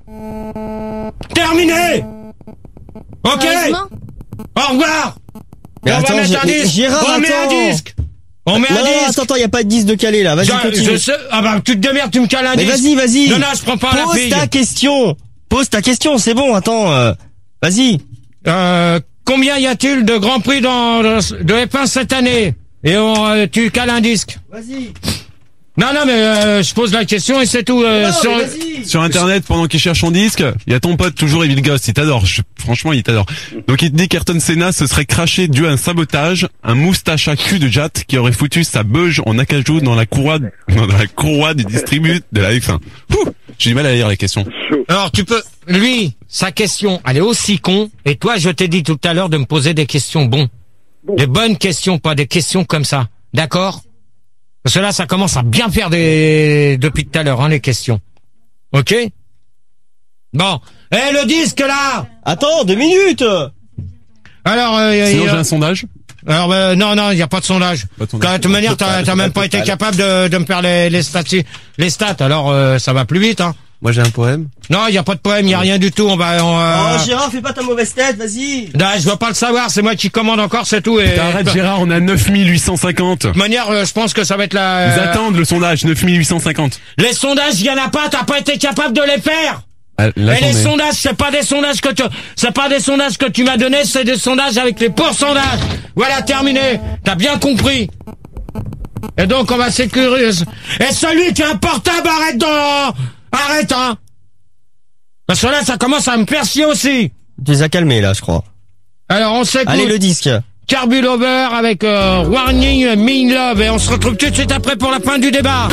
[SPEAKER 2] Terminé. Ok.
[SPEAKER 14] Sérieusement
[SPEAKER 2] Au revoir.
[SPEAKER 3] Mais
[SPEAKER 2] on
[SPEAKER 3] attends,
[SPEAKER 2] va mettre
[SPEAKER 3] Gé-
[SPEAKER 2] un disque.
[SPEAKER 3] Gérard,
[SPEAKER 2] on met un
[SPEAKER 3] attends.
[SPEAKER 2] disque. On met
[SPEAKER 3] Non,
[SPEAKER 2] un
[SPEAKER 3] non,
[SPEAKER 2] disque.
[SPEAKER 3] attends, attends, y a pas de disque de calé, là. Vas-y,
[SPEAKER 2] Je,
[SPEAKER 3] continue.
[SPEAKER 2] je sais. Ah bah tu te démerdes, tu me cales un
[SPEAKER 3] Mais
[SPEAKER 2] disque.
[SPEAKER 3] vas-y, vas-y.
[SPEAKER 2] Non, non, je prends pas la
[SPEAKER 3] Pose
[SPEAKER 2] fille.
[SPEAKER 3] ta question. Pose ta question, c'est bon, attends, euh, vas-y.
[SPEAKER 2] Euh, combien y a-t-il de grands prix dans, de F un cette année? Et on, euh, tu cales un disque.
[SPEAKER 3] Vas-y.
[SPEAKER 2] Non, non, mais euh, je pose la question et c'est tout. Euh,
[SPEAKER 3] Non,
[SPEAKER 2] sur-
[SPEAKER 3] mais vas-y.
[SPEAKER 1] Sur internet, pendant qu'il cherche son disque, il y a ton pote, toujours Evil Ghost, il t'adore, je- franchement il t'adore. Donc il te dit qu'Ayrton Senna se serait craché dû à un sabotage, un moustache à cul de Jatt qui aurait foutu sa beuge en acajou dans la courroie, dans la courroie du distribut de la F un. Ouh, j'ai du mal à lire les questions.
[SPEAKER 2] Alors tu peux, lui, sa question, elle est aussi con. Et toi, je t'ai dit tout à l'heure de me poser des questions bon, des bonnes questions, pas des questions comme ça, d'accord? Parce que là, ça commence à bien faire des depuis tout à l'heure, hein, les questions. Ok? Bon, eh le disque là.
[SPEAKER 3] Attends, deux minutes.
[SPEAKER 2] Alors, euh,
[SPEAKER 1] Sinon
[SPEAKER 2] il-
[SPEAKER 1] j'ai un sondage.
[SPEAKER 2] alors euh, non, non, il y a pas de sondage.
[SPEAKER 1] Pas de sondage.
[SPEAKER 2] De toute manière, t'as t'as même pas été capable de, de me faire les, les stats, les stats. Alors euh, ça va plus vite, hein.
[SPEAKER 4] Moi j'ai un poème.
[SPEAKER 2] Non, il y a pas de poème, il y a rien du tout. On va. On, euh,
[SPEAKER 3] Oh, Gérard, fais pas ta mauvaise tête, vas-y.
[SPEAKER 2] non, je veux pas le savoir. C'est moi qui commande encore, c'est tout. Et
[SPEAKER 1] Arrête Gérard, on a neuf mille huit cent cinquante.
[SPEAKER 2] de toute manière, euh, je pense que ça va être la.
[SPEAKER 1] Ils attendent le sondage, neuf mille huit cent cinquante.
[SPEAKER 2] Les sondages, il y en a pas. T'as pas été capable de les faire.
[SPEAKER 1] Ah, là,
[SPEAKER 2] Et
[SPEAKER 1] j'en
[SPEAKER 2] les
[SPEAKER 1] ai.
[SPEAKER 2] sondages, c'est pas des sondages que tu, c'est pas des sondages que tu m'as donné, c'est des sondages avec les pourcentages. Voilà, terminé. T'as bien compris. Et donc, on va sécuriser. Et celui qui a un portable, arrête dans, arrête, hein. Parce que là, ça commence à me faire chier aussi.
[SPEAKER 3] Tu les as calmés, là, je crois.
[SPEAKER 2] Alors, on s'écoute.
[SPEAKER 3] Allez, le disque.
[SPEAKER 2] Carbulover avec euh, Warning Me in Love. Et on se retrouve tout de suite après pour la fin du débat.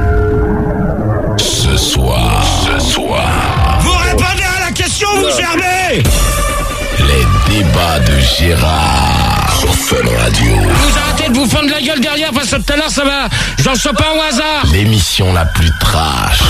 [SPEAKER 10] Ce soir, ce soir.
[SPEAKER 2] Vous répondez à la question, vous germez.
[SPEAKER 10] Les débats de Gérard sur Fun Radio.
[SPEAKER 2] Vous arrêtez de vous fendre la gueule derrière parce que tout à l'heure ça va. J'en sors pas au hasard.
[SPEAKER 10] L'émission la plus trash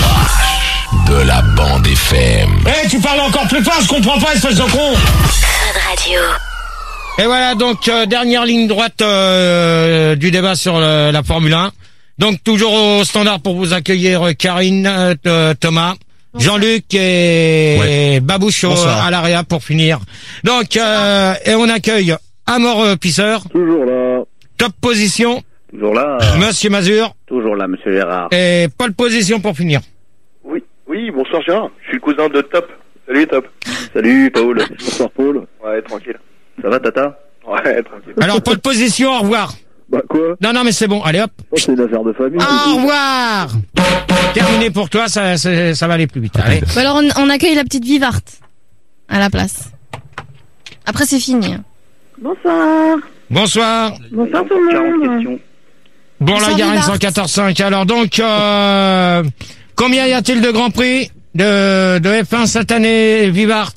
[SPEAKER 10] de la bande F M.
[SPEAKER 2] Eh, hey, tu parles encore plus fort, je comprends pas, espèce de con.
[SPEAKER 16] Fun Radio.
[SPEAKER 2] Et voilà, donc, euh, dernière ligne droite euh, du débat sur le, la Formule un. Donc, toujours au standard pour vous accueillir Karine, euh, Thomas, Jean-Luc et,
[SPEAKER 4] ouais.
[SPEAKER 2] et Babouche à l'area pour finir. Donc, euh, et on accueille Amor euh, Pisseur.
[SPEAKER 6] Toujours là.
[SPEAKER 2] Top position.
[SPEAKER 7] Toujours là.
[SPEAKER 2] Monsieur Mazur.
[SPEAKER 9] Toujours là, monsieur Gérard.
[SPEAKER 2] Et pole position pour finir.
[SPEAKER 8] Oui, oui, bonsoir Gérard. Je suis le cousin de Top. Salut Top.
[SPEAKER 7] Salut Paul.
[SPEAKER 6] Bonsoir Paul.
[SPEAKER 8] Ouais, tranquille.
[SPEAKER 7] Ça va Tata?
[SPEAKER 8] Ouais, tranquille.
[SPEAKER 2] Alors, pole position, au revoir.
[SPEAKER 6] Bah quoi?
[SPEAKER 2] Non, non, mais c'est bon, allez hop.
[SPEAKER 6] Oh, c'est une affaire de famille.
[SPEAKER 2] Au revoir. Terminé pour toi, ça, ça, ça va aller plus vite. Allez.
[SPEAKER 14] Bah alors on, on accueille la petite Vivarte à la place. Après c'est fini.
[SPEAKER 15] Bonsoir.
[SPEAKER 2] Bonsoir.
[SPEAKER 15] Bonsoir tout le monde.
[SPEAKER 2] Bon, la Garenne cent quatorze cinq. Alors donc, euh, combien y a-t-il de Grand Prix de, de F un cette année, Vivarte?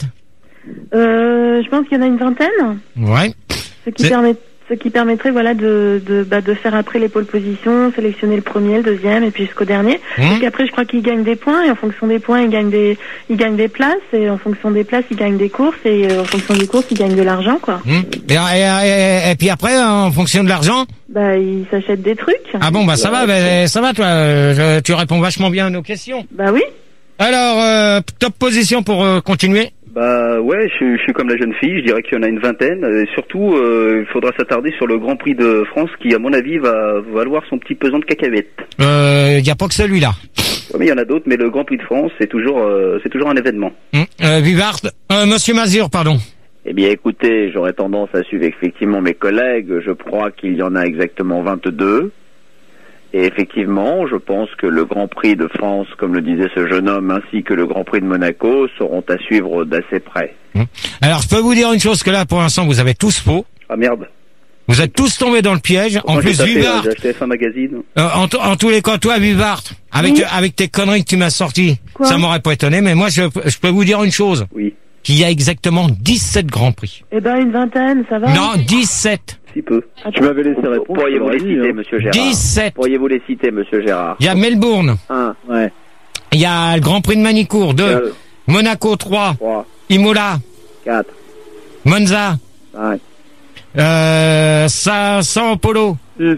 [SPEAKER 15] Euh, je pense qu'il y en a une vingtaine.
[SPEAKER 2] Ouais.
[SPEAKER 15] Ce qui permet, ce qui permettrait, voilà, de, de, bah, de faire après les pôles positions, sélectionner le premier, le deuxième, et puis jusqu'au dernier.
[SPEAKER 2] Mmh.
[SPEAKER 15] Parce qu'après, je crois qu'ils gagnent des points, et en fonction des points, ils gagnent des, ils gagnent des places, et en fonction des places, ils gagnent des courses, et euh, en fonction des courses, ils gagnent de l'argent, quoi.
[SPEAKER 2] Mmh. Et, et, et, et puis après, en fonction de l'argent?
[SPEAKER 15] Bah, ils s'achètent des trucs.
[SPEAKER 2] Ah bon, bah ça va, bah, ça va, toi. Euh, tu réponds vachement bien à nos questions.
[SPEAKER 15] Bah oui.
[SPEAKER 2] Alors, euh, top position pour euh, continuer.
[SPEAKER 7] Bah ouais, je, je suis comme la jeune fille, je dirais qu'il y en a une vingtaine. Et surtout, euh, il faudra s'attarder sur le Grand Prix de France qui, à mon avis, va valoir son petit pesant de cacahuètes.
[SPEAKER 2] Euh, y a pas que celui-là.
[SPEAKER 7] Ouais, mais il y en a d'autres, mais le Grand Prix de France, c'est toujours, euh, c'est toujours un événement.
[SPEAKER 2] Mmh. Euh, Vivard, euh, Monsieur Mazur, pardon.
[SPEAKER 9] Eh bien, écoutez, j'aurais tendance à suivre effectivement mes collègues. Je crois qu'il y en a exactement vingt-deux. Et effectivement, je pense que le Grand Prix de France, comme le disait ce jeune homme, ainsi que le Grand Prix de Monaco, seront à suivre d'assez près.
[SPEAKER 2] Mmh. Alors, je peux vous dire une chose, que là, pour l'instant, vous avez tous faux.
[SPEAKER 7] Ah merde.
[SPEAKER 2] Vous êtes tous tombés dans le piège. En
[SPEAKER 7] Moi,
[SPEAKER 2] plus, Vivard.
[SPEAKER 7] J'ai acheté F un magazine.
[SPEAKER 2] Euh, en, en tous les cas, toi, Vivard, avec,
[SPEAKER 15] oui.
[SPEAKER 2] avec tes conneries que tu m'as sorties,
[SPEAKER 15] Quoi
[SPEAKER 2] ça m'aurait pas étonné, mais moi, je, je peux vous dire une chose.
[SPEAKER 7] Oui.
[SPEAKER 2] Qu'il y a exactement dix-sept Grands Prix.
[SPEAKER 15] Eh ben, une vingtaine, ça va?
[SPEAKER 2] Non, dix-sept.
[SPEAKER 7] Si peu.
[SPEAKER 6] Tu m'avais laissé répondre.
[SPEAKER 9] Pourriez-vous les
[SPEAKER 6] dit,
[SPEAKER 9] citer,
[SPEAKER 6] hein.
[SPEAKER 9] monsieur Gérard?
[SPEAKER 2] dix-sept.
[SPEAKER 9] Pourriez-vous les citer, monsieur Gérard?
[SPEAKER 2] Il y a Melbourne.
[SPEAKER 9] Un. Ouais.
[SPEAKER 2] Il y a le Grand Prix de Manicourt. Deux.
[SPEAKER 9] Deux.
[SPEAKER 2] Monaco. Trois.
[SPEAKER 9] Trois.
[SPEAKER 2] Imola.
[SPEAKER 9] Quatre.
[SPEAKER 2] Monza.
[SPEAKER 9] Cinq.
[SPEAKER 2] Euh, Sa, Sao Paulo.
[SPEAKER 6] Six.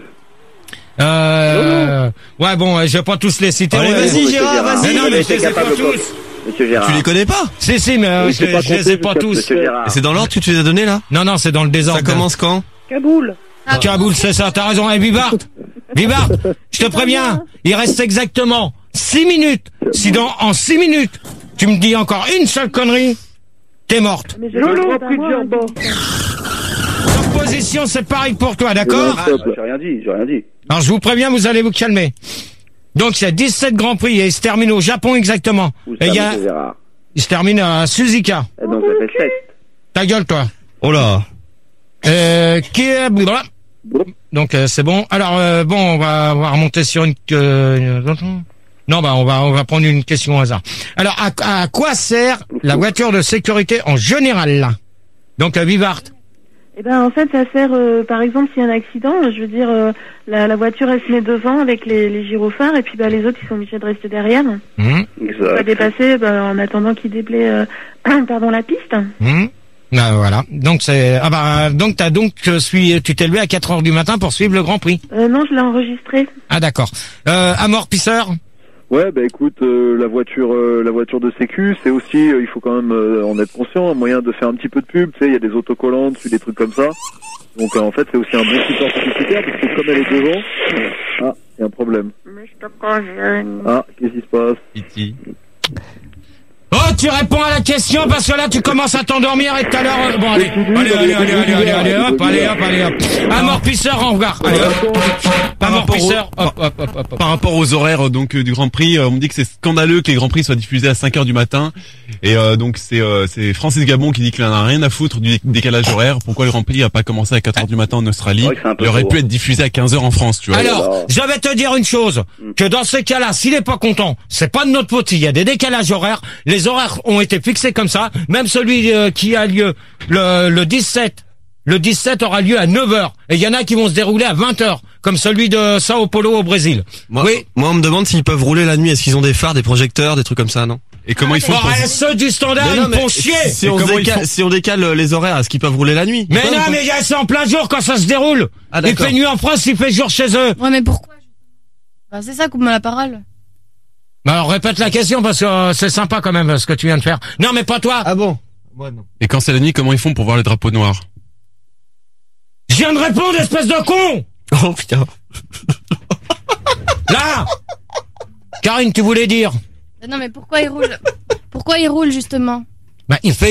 [SPEAKER 2] Euh, ouais, bon, je vais pas tous les citer.
[SPEAKER 4] Allez,
[SPEAKER 2] Ouais,
[SPEAKER 4] vas-y,
[SPEAKER 2] ouais,
[SPEAKER 4] Gérard,
[SPEAKER 2] Mais
[SPEAKER 4] vas-y.
[SPEAKER 2] non, mais je les ai pas
[SPEAKER 9] capable,
[SPEAKER 2] tous.
[SPEAKER 9] Monsieur Gérard.
[SPEAKER 4] Tu les connais pas?
[SPEAKER 2] Si, si, mais euh,
[SPEAKER 6] Oui,
[SPEAKER 2] je,
[SPEAKER 6] c'est pas
[SPEAKER 2] je les ai pas
[SPEAKER 6] compté
[SPEAKER 2] tous.
[SPEAKER 9] Monsieur Gérard.
[SPEAKER 4] Et c'est dans l'ordre que tu les as donnés là?
[SPEAKER 2] Non, non, c'est dans le désordre.
[SPEAKER 4] Ça commence quand?
[SPEAKER 15] Kaboul.
[SPEAKER 2] Ah, Kaboul, c'est ça, t'as raison. Et Vivart, Vivart, je te préviens, il reste exactement six minutes. Si dans, en six minutes, tu me dis encore une seule connerie, t'es morte.
[SPEAKER 15] Mais je le Grand Prix de Germain.
[SPEAKER 2] Top position, c'est pareil pour toi, d'accord?
[SPEAKER 7] Ah, j'ai rien dit, j'ai rien dit.
[SPEAKER 2] Alors, je vous préviens, vous allez vous calmer. Donc, il y a dix-sept Grands Prix et il se termine au Japon exactement.
[SPEAKER 9] Où
[SPEAKER 2] Et
[SPEAKER 9] ça,
[SPEAKER 2] il y a,
[SPEAKER 9] monsieur Gérard?
[SPEAKER 2] il se termine à Suzuka.
[SPEAKER 9] Eh, donc, ça fait sept.
[SPEAKER 2] Ta gueule, toi.
[SPEAKER 4] Oh là.
[SPEAKER 2] Euh, qui est... Donc, euh, c'est bon. Alors, euh, bon, on va, on va remonter sur une... Euh, non, bah, on va, on va prendre une question au hasard. Alors, à, à quoi sert la voiture de sécurité en général, là? Donc, euh, Vivart.
[SPEAKER 15] Eh ben, en fait, ça sert, euh, par exemple, s'il y a un accident, je veux dire, euh, la, la voiture, elle se met devant avec les, les gyrophares, et puis bah, les autres, ils sont obligés de rester derrière.
[SPEAKER 2] Mmh.
[SPEAKER 15] Pas
[SPEAKER 7] Exact.
[SPEAKER 15] dépasser, bah, en attendant qu'ils déblaient, euh, pardon, la piste.
[SPEAKER 2] Mmh. Ah, voilà. Donc, c'est... Ah bah, donc, t'as donc euh, suis... tu t'es levé à quatre heures du matin pour suivre le Grand Prix.
[SPEAKER 15] Euh, non, je l'ai enregistré.
[SPEAKER 2] Ah, d'accord. Euh, Amor Pisseur.
[SPEAKER 6] Ouais, bah écoute, euh, la voiture, euh, la voiture de sécu, c'est aussi, euh, il faut quand même euh, en être conscient, un moyen de faire un petit peu de pub. Tu sais, il y a des autocollants dessus, des trucs comme ça. Donc euh, en fait, c'est aussi un bon support publicitaire parce que comme elle est devant, ah, il y a un problème. Ah, qu'est-ce qui se passe?
[SPEAKER 4] Titi.
[SPEAKER 2] Oh, tu réponds à la question parce que là tu commences à t'endormir et tout à l'heure. euh, Bon, allez, allez, allez, allez, allez, allez, allez, hop, allez, hop, allez, hop. Amortisseur en regard. Allez, hop.
[SPEAKER 1] Par rapport,
[SPEAKER 2] Amortisseur,
[SPEAKER 1] au-
[SPEAKER 2] hop, hop, hop, hop, hop.
[SPEAKER 1] par rapport aux horaires donc euh, du Grand Prix, euh, on me dit que c'est scandaleux que les Grands Prix soient diffusés à cinq heures du matin. Et euh, donc c'est euh, c'est Francis Gabon qui dit qu'il en a rien à foutre du décalage horaire. Pourquoi le Grand Prix a pas commencé à quatre heures du matin en Australie?
[SPEAKER 7] C'est vrai que c'est un peu
[SPEAKER 1] Il aurait
[SPEAKER 7] tôt,
[SPEAKER 1] pu
[SPEAKER 7] hein.
[SPEAKER 1] être diffusé à quinze heures en France, tu vois.
[SPEAKER 2] Alors, je vais te dire une chose, que dans ce cas-là, s'il est pas content, c'est pas de notre faute, il y a des décalages horaires, les horaires ont été fixés comme ça, même celui euh, qui a lieu le, le dix-sept, le dix-sept aura lieu à neuf heures, et il y en a qui vont se dérouler à vingt heures, comme celui de Sao Paulo au Brésil.
[SPEAKER 4] Moi,
[SPEAKER 2] Oui.
[SPEAKER 4] moi, on me demande s'ils peuvent rouler la nuit. Est-ce qu'ils ont des phares, des projecteurs, des trucs comme ça, non?
[SPEAKER 1] Et comment ils font
[SPEAKER 2] Bon,
[SPEAKER 1] pour...
[SPEAKER 2] eh, ceux du standard,
[SPEAKER 4] Mais non,
[SPEAKER 2] ils me
[SPEAKER 4] mais
[SPEAKER 2] font chier.
[SPEAKER 4] Si
[SPEAKER 1] Et
[SPEAKER 4] on,
[SPEAKER 1] comment ils
[SPEAKER 4] décale,
[SPEAKER 1] font
[SPEAKER 4] si on décale euh, les horaires, est-ce qu'ils peuvent rouler la nuit?
[SPEAKER 2] Mais
[SPEAKER 4] Ils
[SPEAKER 2] non,
[SPEAKER 4] peuvent,
[SPEAKER 2] mais y a- c'est en plein jour quand ça se déroule.
[SPEAKER 4] Ah,
[SPEAKER 2] il
[SPEAKER 4] d'accord.
[SPEAKER 2] fait nuit en France, il fait jour chez eux.
[SPEAKER 14] Ouais, mais pourquoi bah, c'est ça, coupe-moi la parole.
[SPEAKER 2] Bah, alors, répète la question parce que euh, c'est sympa quand même ce que tu viens de faire. Non, mais pas toi.
[SPEAKER 4] Ah bon? Moi, non.
[SPEAKER 1] Et quand c'est la nuit, comment ils font pour voir les drapeaux noirs?
[SPEAKER 2] Je viens de répondre, espèce de con.
[SPEAKER 4] Oh putain.
[SPEAKER 2] Là. Karine, tu voulais dire?
[SPEAKER 14] Non, mais pourquoi il roule Pourquoi il roule, justement?
[SPEAKER 2] Bah, il fait